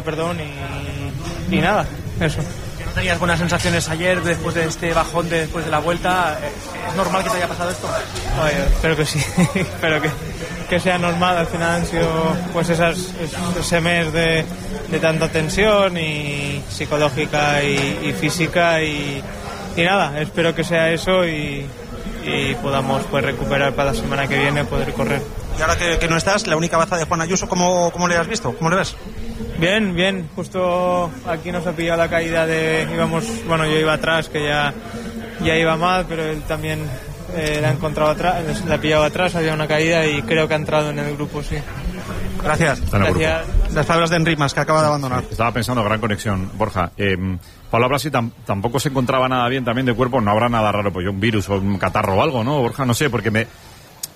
y nada, eso. ¿No tenías buenas sensaciones ayer después de este bajón después de la vuelta? ¿Es normal que te haya pasado esto? Oye, espero que sí, espero que sea normal. Al final han sido pues ese mes de tanta tensión y psicológica y física y nada, espero que sea eso y podamos pues recuperar para la semana que viene, poder correr. Y ahora que no estás, la única baza de Juan Ayuso, ¿cómo le has visto? ¿Cómo le ves? Bien, justo aquí nos ha pillado la caída yo iba atrás, que ya iba mal, pero él también la ha encontrado atrás, la ha pillado atrás, había una caída y creo que ha entrado en el grupo, sí. Gracias. Las palabras de Enric Mas, que acaba de abandonar. Estaba pensando, gran conexión, Borja. Pablo Blasi tampoco se encontraba nada bien también de cuerpo. No habrá nada raro, pues un virus o un catarro o algo, ¿no, Borja? No sé, porque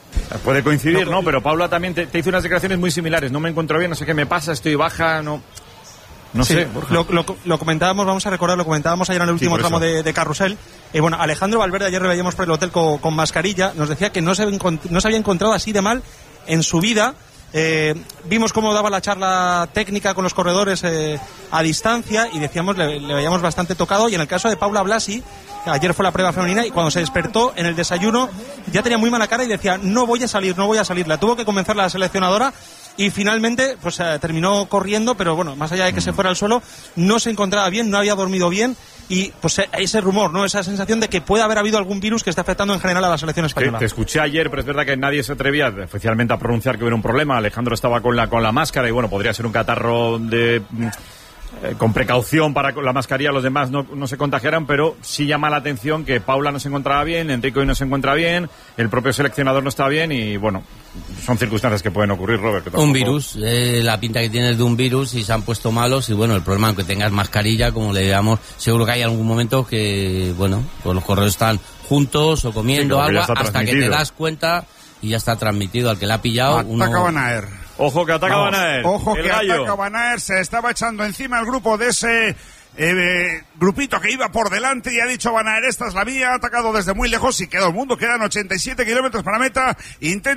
Puede coincidir, ¿no? Pero Paula también te hizo unas declaraciones muy similares. No me encuentro bien, no sé qué me pasa, estoy baja, no sí, sé. Lo comentábamos, vamos a recordar, lo comentábamos ayer en el último tramo de Carrusel. Bueno, Alejandro Valverde, ayer lo veíamos por el hotel con mascarilla, nos decía que no se había encontrado así de mal en su vida. Vimos cómo daba la charla técnica con los corredores a distancia y decíamos, le veíamos bastante tocado. Y en el caso de Paula Blasi, ayer fue la prueba femenina y cuando se despertó en el desayuno ya tenía muy mala cara y decía, no voy a salir. La tuvo que convencer la seleccionadora y finalmente pues terminó corriendo, pero bueno, más allá de que se fuera al suelo, no se encontraba bien, no había dormido bien. Y pues ese rumor, ¿no? Esa sensación de que puede haber habido algún virus que está afectando en general a la selección española. Te escuché ayer, pero es verdad que nadie se atrevía oficialmente a pronunciar que hubiera un problema. Alejandro estaba con la máscara y bueno, podría ser un catarro con precaución para la mascarilla, los demás no se contagiaran, pero sí llama la atención que Paula no se encontraba bien, Enrique hoy no se encuentra bien, el propio seleccionador no está bien y bueno, son circunstancias que pueden ocurrir, Robert. Que tampoco... Un virus, la pinta que tienes de un virus y se han puesto malos y bueno, el problema, aunque tengas mascarilla, como le digamos, seguro que hay algún momento que, bueno, pues los corredores están juntos o comiendo algo hasta que te das cuenta y ya está transmitido al que la ha pillado. Ataca Van Aer. Ojo que ataca Van Aer. Ojo que ataca Van Aer. Se estaba echando encima el grupo de ese grupito que iba por delante y ha dicho Van Aer, esta es la vía. Ha atacado desde muy lejos y quedó el mundo. Quedan 87 kilómetros para meta. Intenta